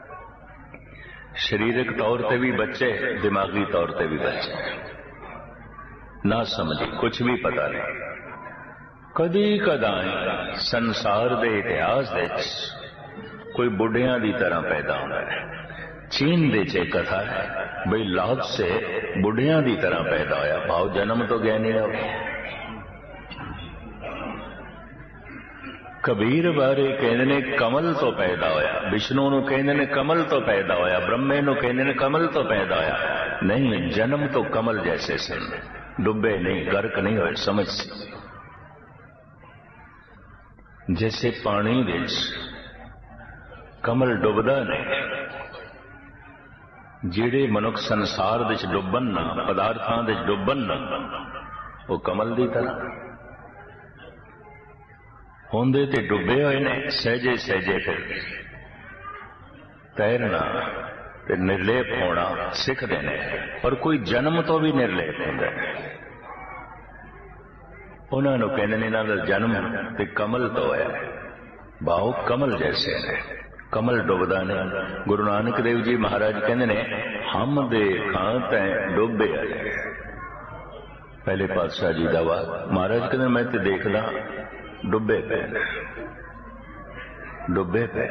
शरीरक तौर पर भी बच्चे, दिमागी तौर पर भी बच्चे, ना समझी कुछ भी पता नहीं। कदी कदाई संसार दे इतिहास दे कोई बुढ़िया की तरह पैदा होता है। चीन दे च कथा है बई लाभ से बुढ़िया की तरह पैदा होया, भाव जन्म तो ज्ञानी हो। कबीर बारे कहते ने कमल तो पैदा होया, विष्णु नूं कहते ने कमल तो पैदा होया, ब्रह्मे नूं कहते ने कमल तो पैदा होया। नहीं, जन्म तो कमल जैसे सन, डुबे नहीं, गर्क नहीं होए। समझ जैसे पानी विच कमल डुबदा नहीं, जिहड़े मनुख संसार विच डुबन ना, पदार्थां विच डुबन ना, वो कमल की तरह होंदे ते डुबे हुए ने। सहजे सहजे फिर तैरना ते निर्लेप होना सिखते हैं, पर कोई जन्म तो भी निर्लेप होंदा है। उन्होंने कहते हैं इन्हां दा जन्म ते कमल तो होया, भाव कमल जैसे ने, कमल डुबदा नहीं। गुरु नानक देव जी महाराज कहते ने हम देखा तैं डुबे आए। पहले पातशाह जी दा वार महाराज कहते मैं ते देखदा डुबे पे, डुबे पे।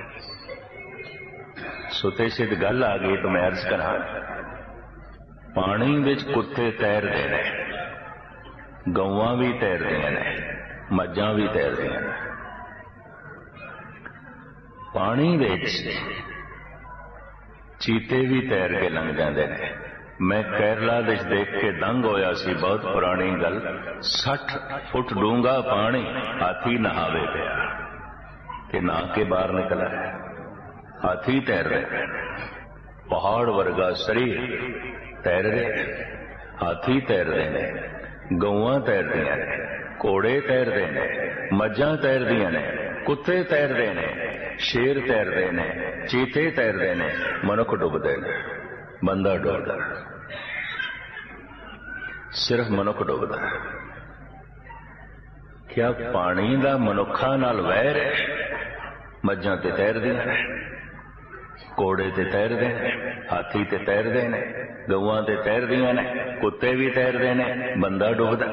सुते सिद्ध गल आ गई तो मैं अर्ज करा, पानी विच कुत्ते तैरते ने, गौवां भी तैरदियां ने, मज्जां भी तैरदियां ने। पानी विच चीते भी तैर के लंघ जाते हैं। मैं केरला देश देख के दंग होया सी, बहुत पुरानी गल। 60 फुट डूंगा पानी, हाथी नहावे पिया कि नहा के बाहर निकला है। हाथी तैर रहे, पहाड़ वर्गा शरीर तैर रहे, हाथी तैर रहे ने, गौवां तैर दियां ने, घोड़े तैर रहे ने, मज्जां तैर दियां ने, कुत्ते तैर रहे ने, शेर तैर रहे ने, चीते तैर रहे ने, मनुख डुबदे ने, बंदा डुबदा, सिर्फ मनुख डुबदा। क्या पानी दा मनुखा नाल वैर है? मज्जां ते तैरदियां ने, घोड़े ते तैरदे ने, हाथी ते तैरदे ने, गौवां ते तैरदियां ने, कुत्ते भी तैरदे ने, बंदा डुबदा।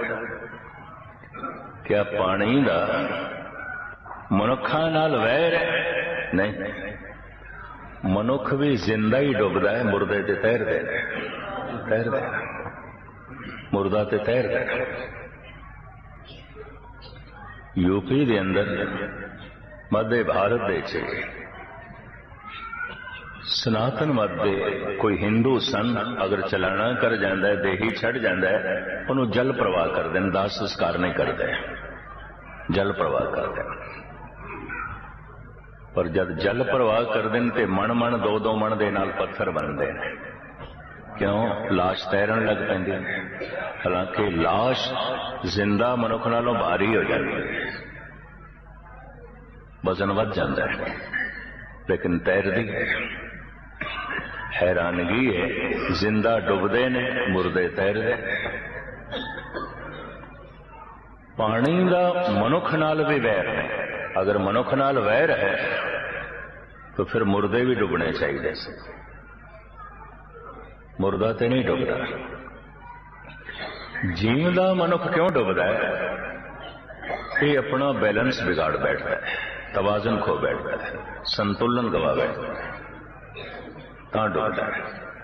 क्या पानी दा मनुखा नाल वैर है? नहीं, मनुख भी जिंदा ही डुबदा है, मुर्दे ते तैरदे ने, तैरदे ने, मुर्दा ते तैरदा है। यूपी दे अंदर मध्य भारत दे सनातन मत दे कोई हिंदू सन अगर चलाना कर जाता है, देही छड़ जाता है, उन्होंने जल प्रवाह कर दें, दाह संस्कार नहीं करते, जल प्रवाह कर दें। पर जब जल प्रवाह कर दें तो मन मन 2-2 मन दे नाल पत्थर बनते हैं। क्यों? लाश तैरन लग पैंदी, हालांकि लाश जिंदा मनुख नालों भारी हो जाती है, वजन वध जाता है, लेकिन तैरदी है। हैरानगी है, जिंदा डुबदे ने, मुर्दे तैरदे। पानी दा मनुख नाल भी वैर है, अगर मनुख नाल वैर है तो फिर मुर्दे भी डुबने चाहिए सी। मुर्दा तो नहीं डुबदा। जीवदा मनुख क्यों डुबदा है? ये अपना बैलेंस बिगाड़ बैठता है, तवाजन खो बैठता है, संतुलन गवा बैठता है, तां डुबदा है।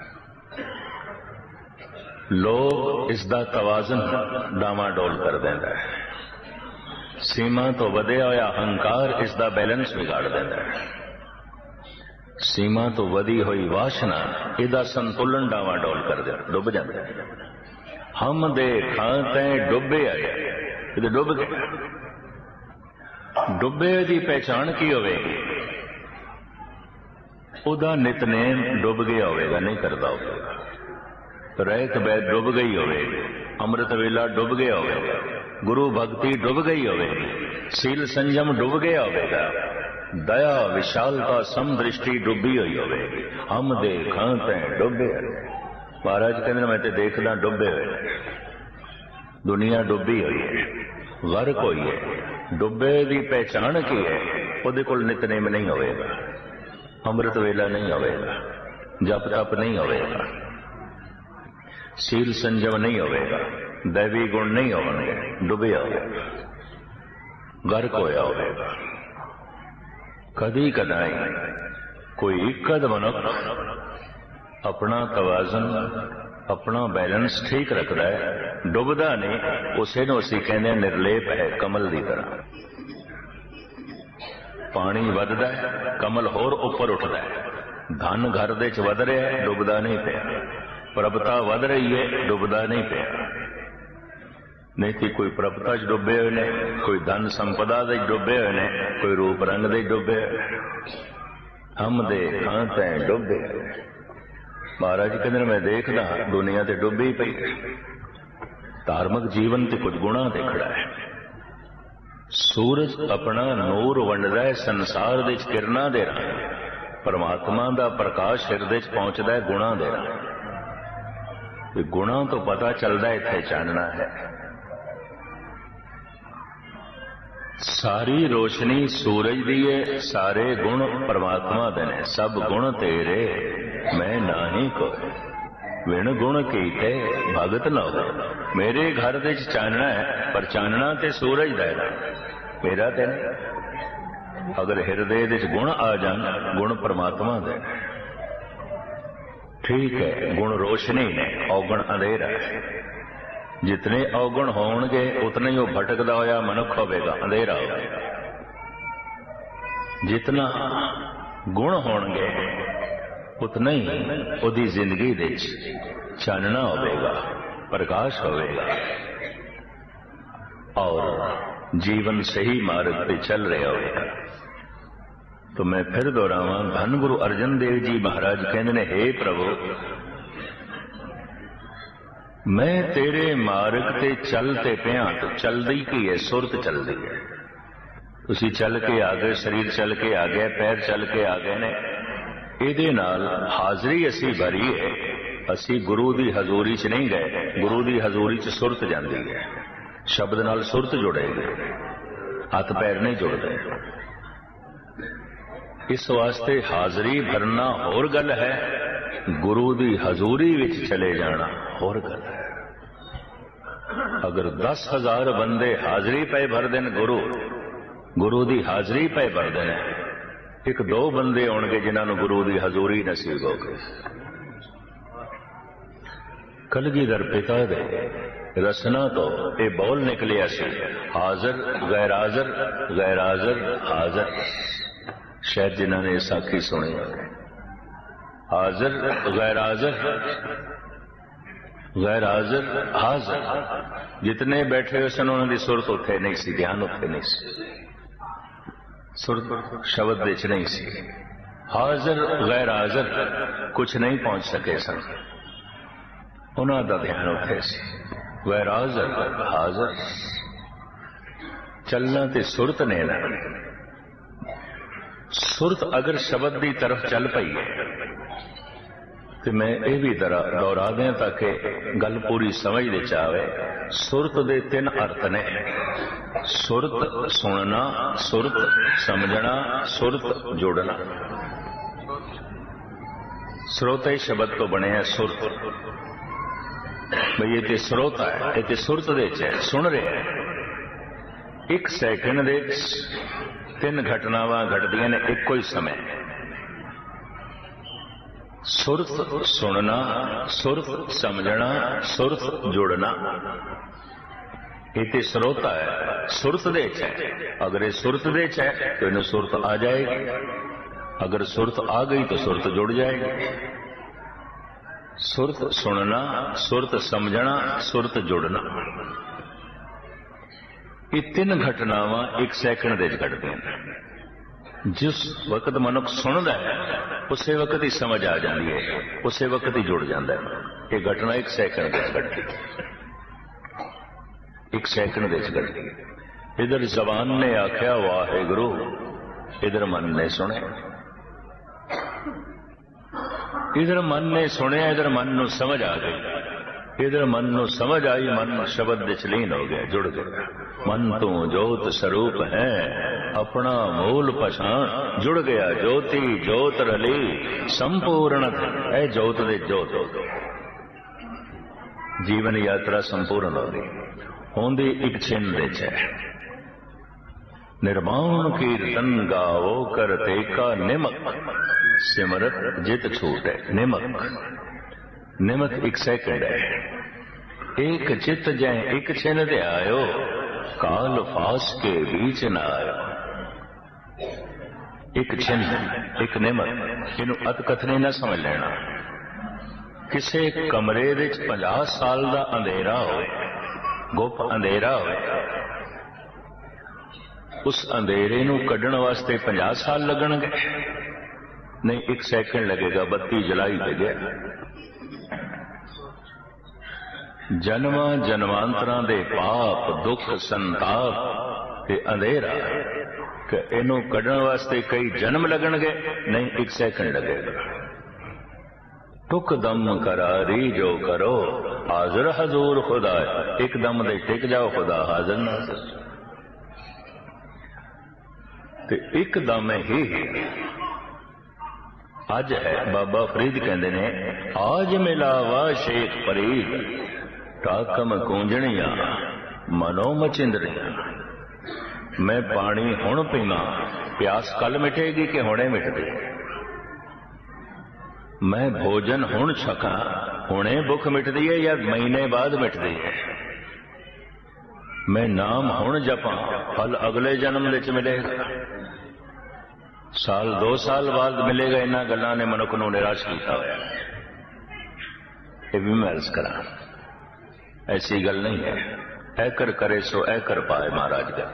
लोग इसका तवाजन डावाडोल कर देंदा है। सीमा तो वधिया होया अहंकार इसका बैलेंस बिगाड़ देंदा है। सीमा तो वधी हुई वासना इहदा संतुलन डावाडोल कर दे, डुब जाता है। हम देखा तैं डुबे आए, ये डुब गए। डुबे की पहचान की होगी? उदा नितनेम डुब गया होगा, नहीं करता होगा। रहत बैद डुब गई होगी, अमृत वेला डुब गया होगा, गुरु भक्ति डुब गई होगी, सील संयम डुब गया होगा, दया विशालता समदृष्टि डुबी हुई होगी। हम देखा तैं डुबे। महाराज कहते मैं तो देखदा डुबे हुए। दुनिया डुबी हुई है, गर्क हुई है। डुबे की पहचान की है? उहदे कोल नितनेम नहीं होगा, अमृत वेला नहीं होगा, जप तप नहीं होगा, सील संयम नहीं होगा, दैवी गुण नहीं होंगे, डुबे होगा, गर्क होया होगा। कदी कदाई कोई कद मनुख अपना तवाजन अपना बैलेंस ठीक रखता है, डुबदा नहीं। उसे नूं असीं कहने निर्लेप है, कमल की तरह। पानी वधदा है, कमल होर उपर उठदा है। धन घर दे च वध रहा है, डुबदा नहीं पिया। प्रभुता वध रही है, डुबदा नहीं पिया। नहीं कि कोई प्रभुता च डुबे हुए ने, कोई धन संपदा दे डुबे हुए ने, कोई रूप रंग दे डुबे। हम देखा तैं डुबे। महाराज कहते मैं देखदा दुनिया ते डुबी पई। धार्मिक जीवन ते कुछ गुणा ते खड़ा है। सूरज अपना नूर वंडदा है संसार दे किरणां दे राह। परमात्मा दा प्रकाश हिरदे च पहुंचदा है गुणा दे राह। गुणा तो पता चलदा इत्थे चानना है। सारी रोशनी सूरज दी है, सारे गुण परमात्मा दे ने। सब गुण तेरे मैं नाही कोई, विण गुण कीते भगत न हो। मेरे घर दे चानना है, पर चानना ते सूरज दा है, मेरा ते नहीं। अगर हिरदे दे गुण आ जान, गुण परमात्मा दे। ठीक है, गुण रोशनी ने, अवगुण अंधेरा है। जितने अवगुण होणगे उतना ही वो भटकदा होया मनुख होवेगा, अंधेरा होगा। जितना गुण होणगे उतना ही उहदी जिंदगी दे चानना होवेगा, प्रकाश होवेगा और जीवन सही मार्ग पे चल रहा होगा। तो मैं फिर दोहरावां, धन गुरु अर्जन देव जी महाराज कहंदे ने, हे प्रभु मैं तेरे मार्ग ते चलते पिया। तो चलदी की है, सुरत चलदी है। तुसी चल के आ गए, शरीर चल के आ गया, पैर चल के आ गए ने। इहदे नाल हाजरी असी भरी है। असी गुरु दी हजूरी च नहीं गए, गुरु दी हजूरी च सुरत जाती है। शब्द नाल सुरत जुड़ेगी, हथ पैर नहीं जुड़ते। इस वास्ते हाजरी भरना होर गल है, गुरु दी हजूरी विच चले जाना होर गल है। अगर 10,000 बंदे हाजरी पे भर देन, गुरु दी हाजरी पे भर देन, एक दो बंदे होणगे जिन्होंने गुरु दी हजूरी नसीब हो गई। कलगीधर पिता दे रसना तो ये बोल निकलिया सी, हाजर गैर हाजर, गैर हाजर हाजर। शायद जिन्होंने साखी सुनी, हाजर गैर हाजर, गैर हाजर हाजर। जितने बैठे हुए सन उन्होंने सुरत उत्थे नहीं सी, ध्यान उत्थे नहीं सी, सुरत शब्द विच नहीं सी। हाजर गैर हाजर कुछ नहीं पहुंच सके सन, उन्हों का ध्यान उत्थे सी। गैर हाजर हाजर चलना ते सुरत ने ना। सुरत अगर शब्द की तरफ चल पई है ਤੇ ਮੈਂ ਇਹ ਵੀ ਦੁਹਰਾ ਦਿਆਂ ਤਾਂ ਕਿ ਗੱਲ ਪੂਰੀ ਸਮਝ ਦੇ ਚ ਆਵੇ। ਸੁਰਤ ਦੇ 3 ਅਰਥ ਨੇ। ਸੁਰਤ ਸੁਣਨਾ, ਸੁਰਤ ਸਮਝਣਾ, ਸੁਰਤ ਜੋੜਨਾ। ਸਰੋਤੇ ਸ਼ਬਦ ਤੋਂ ਬਣਿਆ ਸੁਰਤ। ਬਈ ਇਹ ਤੇ ਸਰੋਤਾ ਹੈ, ਇਹ ਤੇ ਸੁਰਤ ਦੇ ਚ ਹੈ, ਸੁਣ ਰਿਹਾ ਹੈ। 1 ਸੈਕਿੰਡ ਦੇ 3 ਘਟਨਾਵਾਂ ਘਟਦੀਆਂ ਨੇ ਇੱਕੋ ਹੀ ਸਮੇਂ। ਸੁਰਤ ਸੁਣਨਾ, ਸੁਰਤ ਸਮਝਣਾ, ਸੁਰਤ ਜੋੜਨਾ। ਇਹ ਤੇ ਸਰੋਤਾ ਹੈ, ਸੁਰਤ ਦੇ ਚ ਹੈ। ਅਗਰ ਇਹ ਸੁਰਤ ਦੇ ਚ ਹੈ तो इन्हें सुरत आ जाएगी, अगर सुरत आ गई तो सुरत जुड़ जाएगी। सुरत सुनना, सुरत समझना, सुरत जुड़ना, ये 3 घटनावां 1 सैकंड दे घटदियां ने। जिस वक्त मनुख सुनता है उसे वक्त ही समझ आ जाती है, उसे वक्त ही जुड़ जाता है। ये घटना 1 सैकंड घटती, 1 सैकंड घटती। इधर जबान ने आख्या वाहेगुरु, इधर मन ने सुने। इधर मन ने सुने, इधर मन नूं समझ आ गई। इधर मन नूं समझ आई, मन शब्द विच लीन हो गया, जुड़ गया। मन तू जोत स्वरूप है, अपना मूल पछाण। जुड़ गया ज्योति जोत रली संपूर्ण। है जोत दे जोत, जीवन यात्रा संपूर्ण हो गई। होंदी 1 छिन दे च है। निर्माण कीर्तन गावो करते का निमक, सिमरत जित छूट है। निमक, निमक 1 सैकंड है। 1 चित जै 1 छिन दे आयो, काल फास के बीच न आयो। 1 छिन 1 निमक, इनू अतकथनी न समझ लेना। किसे कमरे विच 50 साल का अंधेरा होए, गुप अंधेरा होए, उस अंधेरे नू कढ़ण वास्ते 50 साल लगणगे? नहीं, 1 सैकंड लगेगा। बत्ती जलाई दे गया। जन्मा जन्मांतरां दे पाप दुख संताप ते अंधेरा कि इनू कढ़ण वास्ते कई जन्म लगणगे? नहीं, 1 सैकंड लगेगा। टुक दम करारी जो करो, हाजिर हजूर खुदा। एक दम दे टिक जाओ, खुदा हाजिर नाज़िर। ते एक दम ही अज है। बाबा फरीद कहते ने, आज मिलावा शेख फरीद, टाकम कूंजणिया मनो मचिंदरिया। मैं पानी हुण पीवा, प्यास कल मिटेगी कि हुणे मिटदी। मैं भोजन हुण छका, हुणे भुख मिटदी है या महीने बाद मिटदी है। मैं नाम हुण जपा, फल अगले जन्म विच मिलेगा। साल 2 साल बाद मिलेगा। इन्हां गल्लां ने मनुख नूं निराश कीता होया। ये भी मैं अर्ज करा, ऐसी गल नहीं है। ऐ कर करे सो ऐ कर पाए, महाराज का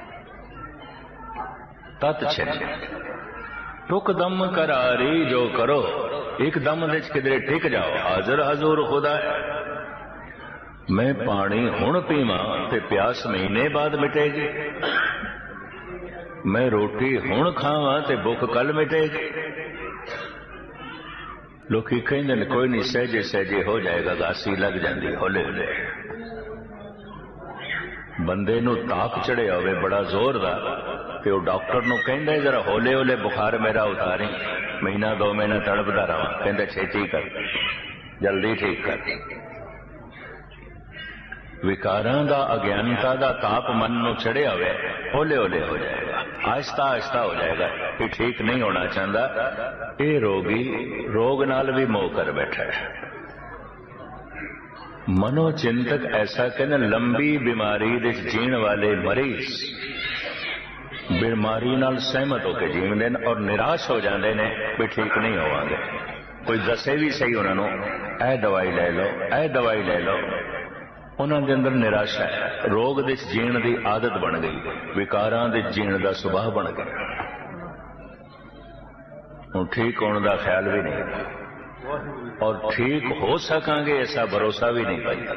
तत् छिन। टुक दम करारी जो करो, एक दम विच किधरे टिक जाओ, हाजिर हजूर खुदा है। मैं पानी हुण पीवा ते प्यास महीने बाद मिटेगी। मैं रोटी हुण खावा ते भुख कल मिटेगी। लोकी कहते हैं कोई नहीं, सहजे सहजे हो जाएगा, गासी लग जाती हौले हौले। बंदे नूं ताप चढ़े होवे बड़ा जोर दा, ते वो डॉक्टर नूं कहंदा जरा हौले हौले बुखार मेरा उतारी, महीना 2 महीना तड़पदा रहा। कहंदा छेती कर, जल्दी ठीक कर। विकारां दा अज्ञानता दा ताप मन नूं चढ़िया होवे, हौले हौले हो जाएगा, आहिस्ता आहिस्ता हो जाएगा। ये ठीक नहीं होना चाहता। ये रोगी रोग नाल भी मोह कर बैठा है। मनोचिंतक ऐसा कहना, लंबी बीमारी दे जीण वाले मरीज बीमारी नाल सहमत होकर जीवते हैं और निराश हो जाते हैं भी ठीक नहीं होवांगे। कोई दसे भी सही उन्होंने, ऐ दवाई ले लो, ऐ दवाई ले लो। उन्होंने अंदर निराशा है। रोग दे जीण की आदत बन गई, विकारां दे जीण का सुभाव बन गया। हुण ठीक होने का ख्याल भी नहीं, और ठीक हो सकांगे ऐसा भरोसा भी नहीं पाई।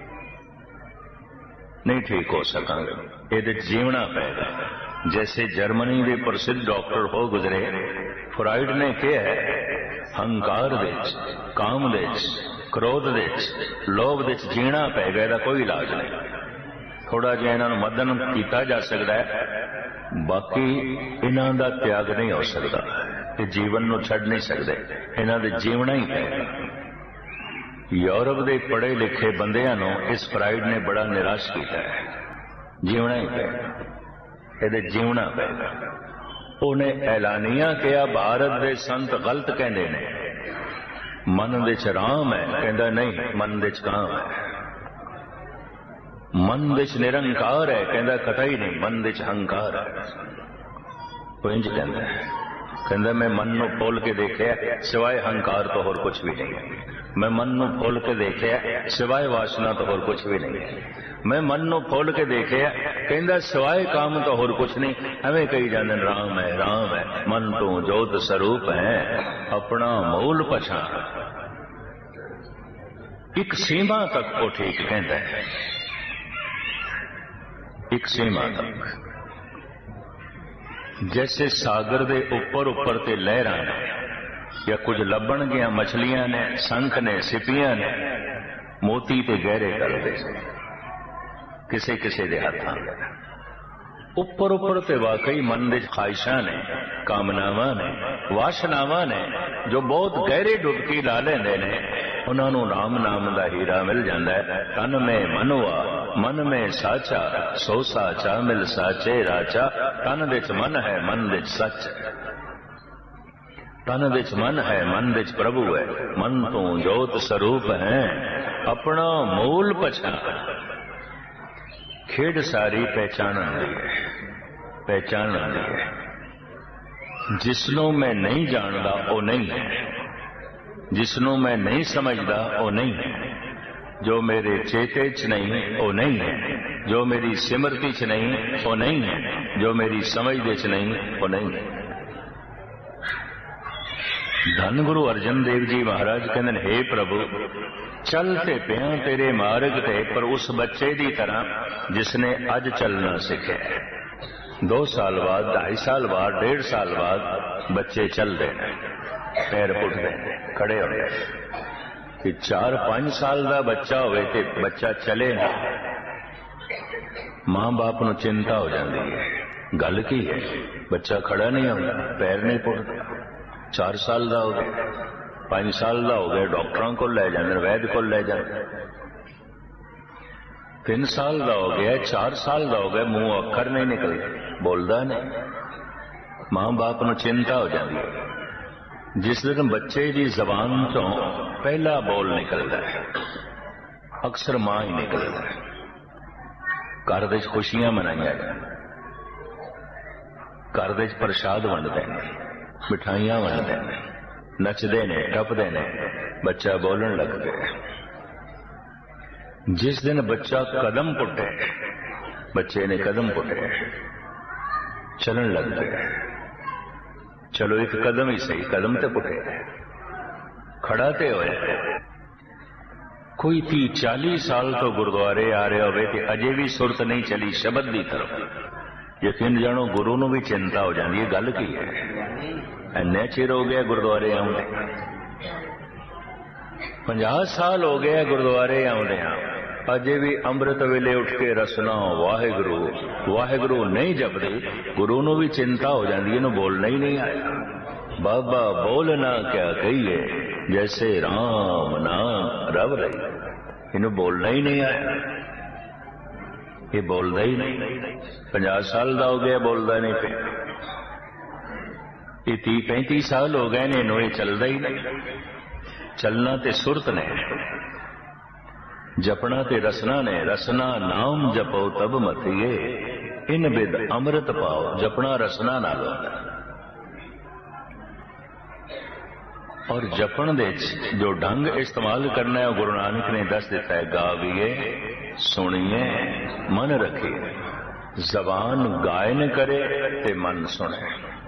नहीं ठीक हो सकांगे, ये जीवना पेगा। जैसे जर्मनी के प्रसिद्ध डॉक्टर हो गुजरे, फ्राइड ने कहा है ਹੰਕਾਰ ਦੇ ਵਿੱਚ, ਕਾਮ ਦੇ ਵਿੱਚ, ਕ੍ਰੋਧ ਦੇ ਵਿੱਚ, ਲੋਭ ਦੇ ਵਿੱਚ ਜੀਣਾ ਪੈ ਗਿਆ। ਇਹਦਾ ਕੋਈ ਇਲਾਜ ਨਹੀਂ। ਥੋੜਾ ਜਿਹਾ ਇਹਨਾਂ ਨੂੰ ਮੱਧਨ ਕੀਤਾ ਜਾ ਸਕਦਾ ਹੈ, ਬਾਕੀ ਇਹਨਾਂ ਦਾ ਤਿਆਗ ਨਹੀਂ ਹੋ ਸਕਦਾ। ਇਹ ਜੀਵਨ ਨੂੰ ਛੱਡ ਨਹੀਂ ਸਕਦੇ, ਇਹਨਾਂ ਦੇ ਜੀਵਣਾ ਹੀ ਪਏਗਾ। ਯੂਰਪ ਦੇ ਪੜ੍ਹੇ ਲਿਖੇ ਬੰਦਿਆਂ ਨੂੰ ਇਸ ਪ੍ਰਾਈਡ ਨੇ ਬੜਾ ਨਿਰਾਸ਼ ਕੀਤਾ ਹੈ। ਜੀਵਣਾ ਹੀ ਪਏਗਾ, ਇਹਦੇ ਜੀਵਣਾ ਪਏਗਾ। ਉਹਨੇ ਐਲਾਨੀਆਂ ਕਿਹਾ ਭਾਰਤ ਦੇ ਸੰਤ ਗਲਤ ਕਹਿੰਦੇ ਨੇ, ਮਨ ਵਿੱਚ ਰਾਮ ਹੈ, ਕਹਿੰਦਾ ਨਹੀਂ, ਮਨ ਵਿੱਚ ਕਾਮ ਹੈ। ਮਨ ਵਿੱਚ ਨਿਰੰਕਾਰ ਹੈ, ਕਹਿੰਦਾ ਕਤਈ ਨਹੀਂ, ਮਨ ਵਿੱਚ ਹੰਕਾਰ ਹੈ। ਉਹ ਇੰਝ ਕਹਿੰਦਾ ਮੈਂ ਮਨ ਨੂੰ ਖੋਲ ਕੇ ਦੇਖਿਆ, ਸਿਵਾਏ ਹੰਕਾਰ ਤੋਂ ਹੋਰ ਕੁਝ ਵੀ ਨਹੀਂ ਹੈ। ਮੈਂ ਮਨ ਨੂੰ ਖੋਲ ਕੇ ਦੇਖਿਆ, ਸਿਵਾਏ ਵਾਸਨਾ ਤੋਂ ਹੋਰ ਕੁਝ ਵੀ ਨਹੀਂ ਹੈ। ਮੈਂ ਮਨ ਨੂੰ ਖੋਲ ਕੇ ਦੇਖਿਆ, ਕਹਿੰਦਾ ਸਿਵਾਏ ਕਾਮ ਤੋਂ ਹੋਰ ਕੁਝ ਨਹੀਂ। ਐਵੇਂ ਕਹੀ ਜਾਂਦੇ ਰਾਮ ਹੈ, ਰਾਮ ਹੈ, ਮਨ ਤੋਂ ਜੋਤ ਸਰੂਪ ਹੈ, ਆਪਣਾ ਮੂਲ ਪਛਾਣ। ਇੱਕ ਸੀਮਾ ਤੱਕ ਉਹ ਠੀਕ ਕਹਿੰਦਾ ਹੈ, ਇੱਕ ਸੀਮਾ ਤੱਕ। जैसे सागर दे उपर उपर ते लहरां ने, या कुछ लभण गया मछलियां ने, शंख ने, सिपियां ने, मोती ते गहरे करदे किसे किसे दे हत्थां। उपर उपर ते वाकई मन दे ख्वाहिशां ने, कामनावां ने, वासनावां ने, जो बहुत गहरे डुबकी ला लेंदे ने, उन्हां नूं राम नाम दा हीरा मिल जांदा है। तन में मनवा, मन में साचा, सो साचा मिल साचे राचा। तन विच मन है, मन विच सच। तन विच मन है, मन विच प्रभु है, मन तो जोत स्वरूप है, अपना मूल पछाण। खेड सारी पहचान दी है, पहचान दी है। जिसनों मैं नहीं जानदा वो नहीं है, जिसनों मैं नहीं समझदा वो नहीं है, जो मेरे चेते च नहीं वो नहीं है, जो मेरी सिमरती च नहीं वो नहीं है, जो मेरी समझ दे च नहीं वो नहीं है। धन गुरु अर्जन देव जी महाराज कहते हे प्रभु, चलते पिया तेरे मार्ग ते, पर उस बच्चे की तरह जिसने अज चलना सीखे। 2 साल बाद, 2.5 साल बाद, 1.5 साल बाद बच्चे चलते हैं, पैर पुटते हैं, खड़े होते हैं। कि 4-5 साल का बच्चा होवे ते बच्चा चले ना, मां बाप नूं चिंता हो जाती है, गल की है, बच्चा खड़ा नहीं होता, पैर नहीं पुटता। 4 साल का हो गया, 5 साल का हो गया, डॉक्टरों को ले जाते, वैद को ले जाते। 3 साल का हो गया, 4 साल का हो गया, मुंह अखर नहीं निकलते, बोलता नहीं। मां बाप नूं चिंता हो जाती है। जिस दिन बच्चे की जबान तो पहला बोल निकलता है, अक्सर मां ही निकलता है। घर दे खुशियां मनाइया जाए, घर दे प्रसाद वंडते हैं, मिठाइयां वंडते हैं, नचते ने, टपते ने, बच्चा बोलन लग गया। जिस दिन बच्चा कदम पुटे, बच्चे ने कदम पुटे, चलन लग गया। चलो एक कदम ही सही, कदम तो पुटे, खड़ा ते होया। कोई 30-40 साल तो गुरुद्वारे आ रहे होवे ते अजे भी सुरत नहीं चली शब्द की तरफ। यकीन जानो गुरु नूं भी चिंता हो जाती है, गल की है, इन्ने चिर हो गया गुरुद्वारे आउंदे, 50 साल हो गए गुरुद्वारे आउंदे, अजे भी अमृत वेले उठ के रसना वाहिगुरु वाहिगुरु नहीं जपदे। गुरु नूं भी चिंता हो जाती है, इन्हूं बोलना ही नहीं आया। बाबा बोलना क्या कहिए, जैसे राम नाम रब रही, इन्हूं बोलना ही नहीं आया, ये बोलता ही नहीं। 50 साल का हो गया, बोलता नहीं पे, ये 30-35 साल हो गए ने, इन्हूं ये चलता ही नहीं। चलना ते सुरत ने, जपना ते रसना ने, रसना नाम जपो तब मथिए, इन बिद अमृत पाओ। जपना रसना नाल और जपन दे जो ढंग इस्तेमाल करना है गुरु नानक ने दस दिता है। गाविए, सुनिए, मन रखिए। जबान गायन करे ते मन सुने,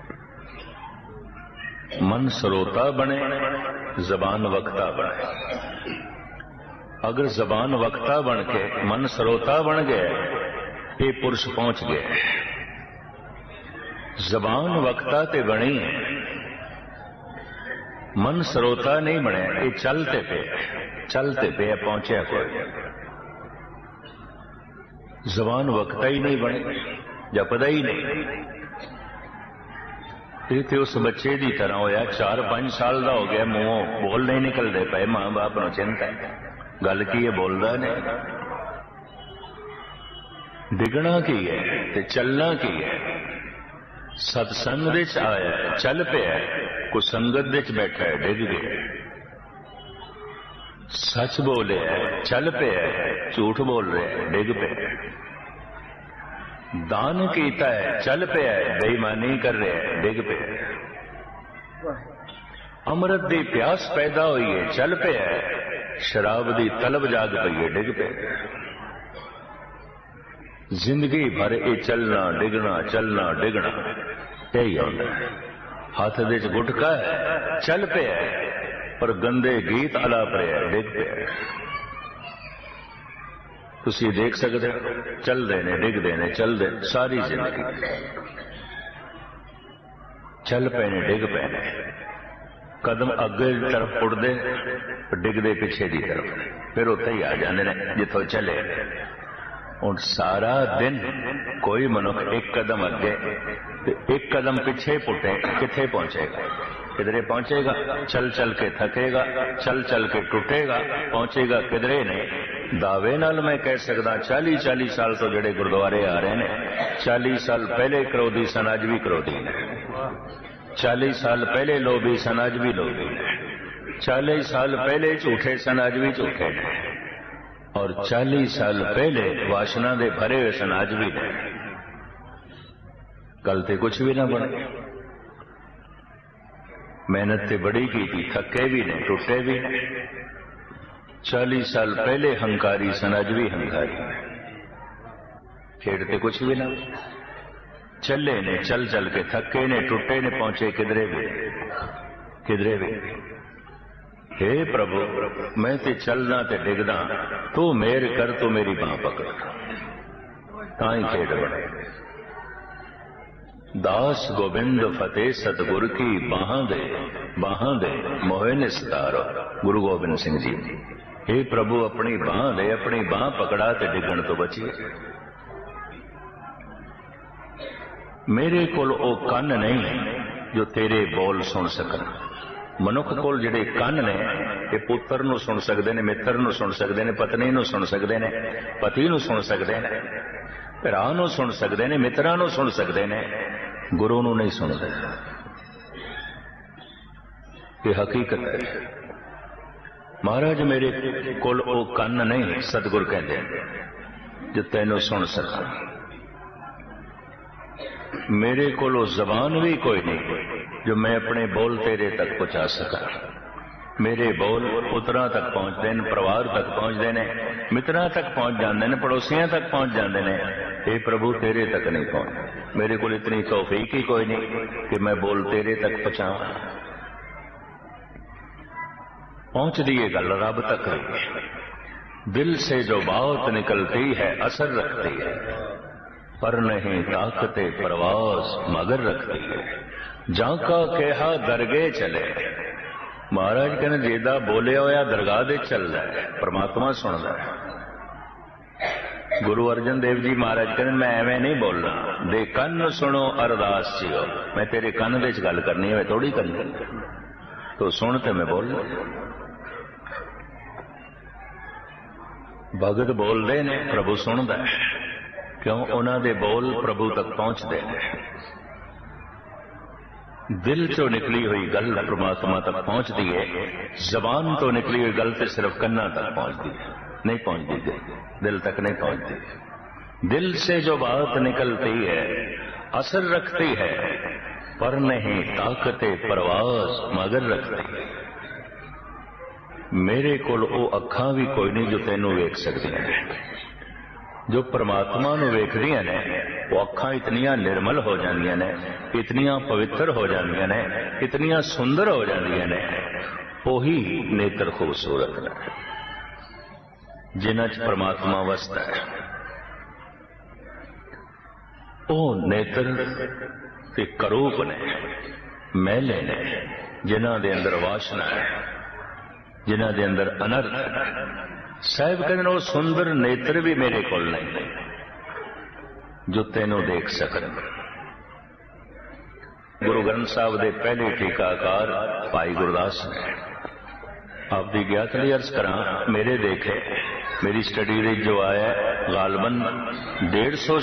मन श्रोता बने, जबान वक्ता बने। अगर जबान वक्ता बन के मन श्रोता बन गए, ये पुरुष पहुंच गए। जबान वक्ता ते बनी, मन ਸਰੋਤਾ नहीं ਬਣਿਆ, ਇਹ चलते पे पहुंचा कोई। जबान वक्ता ही नहीं बने, जपदा ही नहीं। ये तो उस बच्चे की तरह होया, 4-5 साल का हो गया, मूहों बोल नहीं निकलते पे, मां बाप को चिंता है गल की है, बोलता नहीं। डिगना की है ते चलना की है। सत्संग दे च आया चल पिया, कोई संगत दे च बैठा है डिग गया। सच बोले चल पिया, झूठ बोल रहे डिग पे। दान कीता है चल पिया, बेईमानी कर रहे डिग पे। अमृत दी प्यास पैदा हुई है चल पिया, शराब दी तलब जाग पई है डिग पे। जिंदगी भर ये चलना डिगना चलना डिगना यही होता है। हाथ दे च गुटका है चल पिया, पर गंदे गीत अलाप रहे डिग पे। तुसी देख सकते हो, चलते ने डिगते ने चलते सारी जिंदगी, चल पे ने डिग पे ने। कदम अगे तरफ उड़ते डिगते पिछे की तरफ, फिर उत्थे ही आ जाते ने जिथों चले। और सारा दिन कोई मनुख एक कदम अगे तो एक कदम पिछे पुटे, किथे पहुंचेगा? किधरे पहुंचेगा? चल चल के थकेगा, चल चल के टूटेगा, पहुंचेगा किधरे नहीं। दावे नाल मैं कह सकदा 40-40 साल तो जड़े गुरुद्वारे आ रहे हैं, 40 साल पहले क्रोधी सन, अज भी क्रोधी ने। 40 साल पहले लोभी सन, अज भी लोभी ने। 40 साल पहले झूठे सन, अज भी झूठे ने। और 40 साल पहले वासना दे भरे हुए सन, अज भी ने। कल ते कुछ भी ना बने। मेहनत ते बड़ी की थी, थके भी ने, टूटे भी ने। 40 साल पहले हंकारी सन, अज भी हंकारी। खेड़ते कुछ भी ना, चले ने चल चल के, थके ने टूटे ने, पहुंचे किधरे भी किधरे भी। हे प्रभु मैं ते चलना ते डिगदा, तू मेर कर, तू मेरी बांह पकड़, ताई खेड़ बने। दास गोविंद फतेह सतगुर की बांह दे मोहे निस्तारो। गुरु गोबिंद सिंह जी, हे प्रभु अपनी बांह दे, अपनी बांह पकड़ा ते डिगण तो बचिए। मेरे कोल ओ कन नहीं जो तेरे बोल सुन सकन। मनुख कोल जिहड़े कन ने, ये पुत्र नूं सुन सकते हैं, मित्र नूं सुन सकते हैं, पत्नी नूं सुन सकते हैं, पति नूं सुन सकते हैं, भरा नूं सुन सकते हैं, मित्रां नूं सुन सकते हैं, गुरु नूं नहीं सुनते। ये हकीकत है। महाराज मेरे कोल ओ कन नहीं, सतगुर कहते हैं, जो तैनूं सुन सका। मेरे कोलो जबान भी कोई नहीं जो मैं अपने बोल तेरे तक पहुंचा सका। मेरे बोल पुत्रा तक पहुंचते हैं, परिवार तक पहुंचते हैं, मित्रा तक पहुंच जाते हैं, पड़ोसियों तक पहुंच जाते हैं। हे प्रभु तेरे तक नहीं पहुंचते। मेरे को इतनी तौफीक ही कोई नहीं कि मैं बोल तेरे तक पहुंचाऊं। पहुंचती है गल रब तक है। दिल से जो बात निकलती है असर रखती है, पर नहीं ताकते परवास मगर रखती है। जाका कहा दरगे चले। महाराज कहने जेदा बोलिया होया दरगाह दे चलदा है, परमात्मा सुनदा है। गुरु अर्जन देव जी महाराज कहने मैं एवं नहीं बोलना, दे कन सुनो अरदास जियो। मैं तेरे कन दे च गल करनी है, थोड़ी करनी, तो सुन ते मैं बोल। भगत बोलते ने, प्रभु सुनदा है। क्यों? उन्हां दे बोल प्रभु तक पहुंचते हैं। दिल चो निकली हुई गल परमात्मा तक पहुंचती है, जबान तो निकली हुई गल तो सिर्फ कन्ना तक पहुंचती है, नहीं पहुंचती, दिल तक नहीं पहुंचती। दिल से जो बात निकलती है असर रखती है, पर नहीं ताकते परवास मगर रखती है। मेरे कोल ओ अखां भी कोई नहीं जो तेनू वेख सकदियां ने। जो परमात्मा नूं वेखदियां ने वो अखां इतनियां निर्मल हो जांदियां ने, इतनियां पवित्र हो जांदियां ने, इतनियां सुंदर हो जांदियां ने। ओही नेत्र खूबसूरत ने जिन्हां च परमात्मा वसदा है। ओ नेत्र ते करूप ने, मैले ने, ਜਿਨ੍ਹਾਂ ਦੇ ਅੰਦਰ ਵਾਸ਼ਨਾ ਹੈ, ਜਿਨ੍ਹਾਂ ਦੇ ਅੰਦਰ ਅਨਰਥ ਹੈ। ਸਾਹਿਬ ਕਹਿੰਦੇ ਨੇ ਉਹ ਸੁੰਦਰ ਨੇਤਰ ਵੀ ਮੇਰੇ ਕੋਲ ਨਹੀਂ ਜੋ ਤੈਨੂੰ ਦੇਖ ਸਕਣ। ਗੁਰੂ ਗ੍ਰੰਥ ਸਾਹਿਬ ਦੇ ਪਹਿਲੇ ਟੀਕਾਕਾਰ ਭਾਈ ਗੁਰਦਾਸ ਨੇ ਆਪ ਦੀ ਗਿਆਤ ਲਈ ਅਰਜ਼ ਕਰਾਂ, ਮੇਰੇ ਦੇਖੇ ਮੇਰੀ ਸਟੱਡੀ ਦੇ ਜੋ ਆਇਆ ਗਾਲਬਨ 150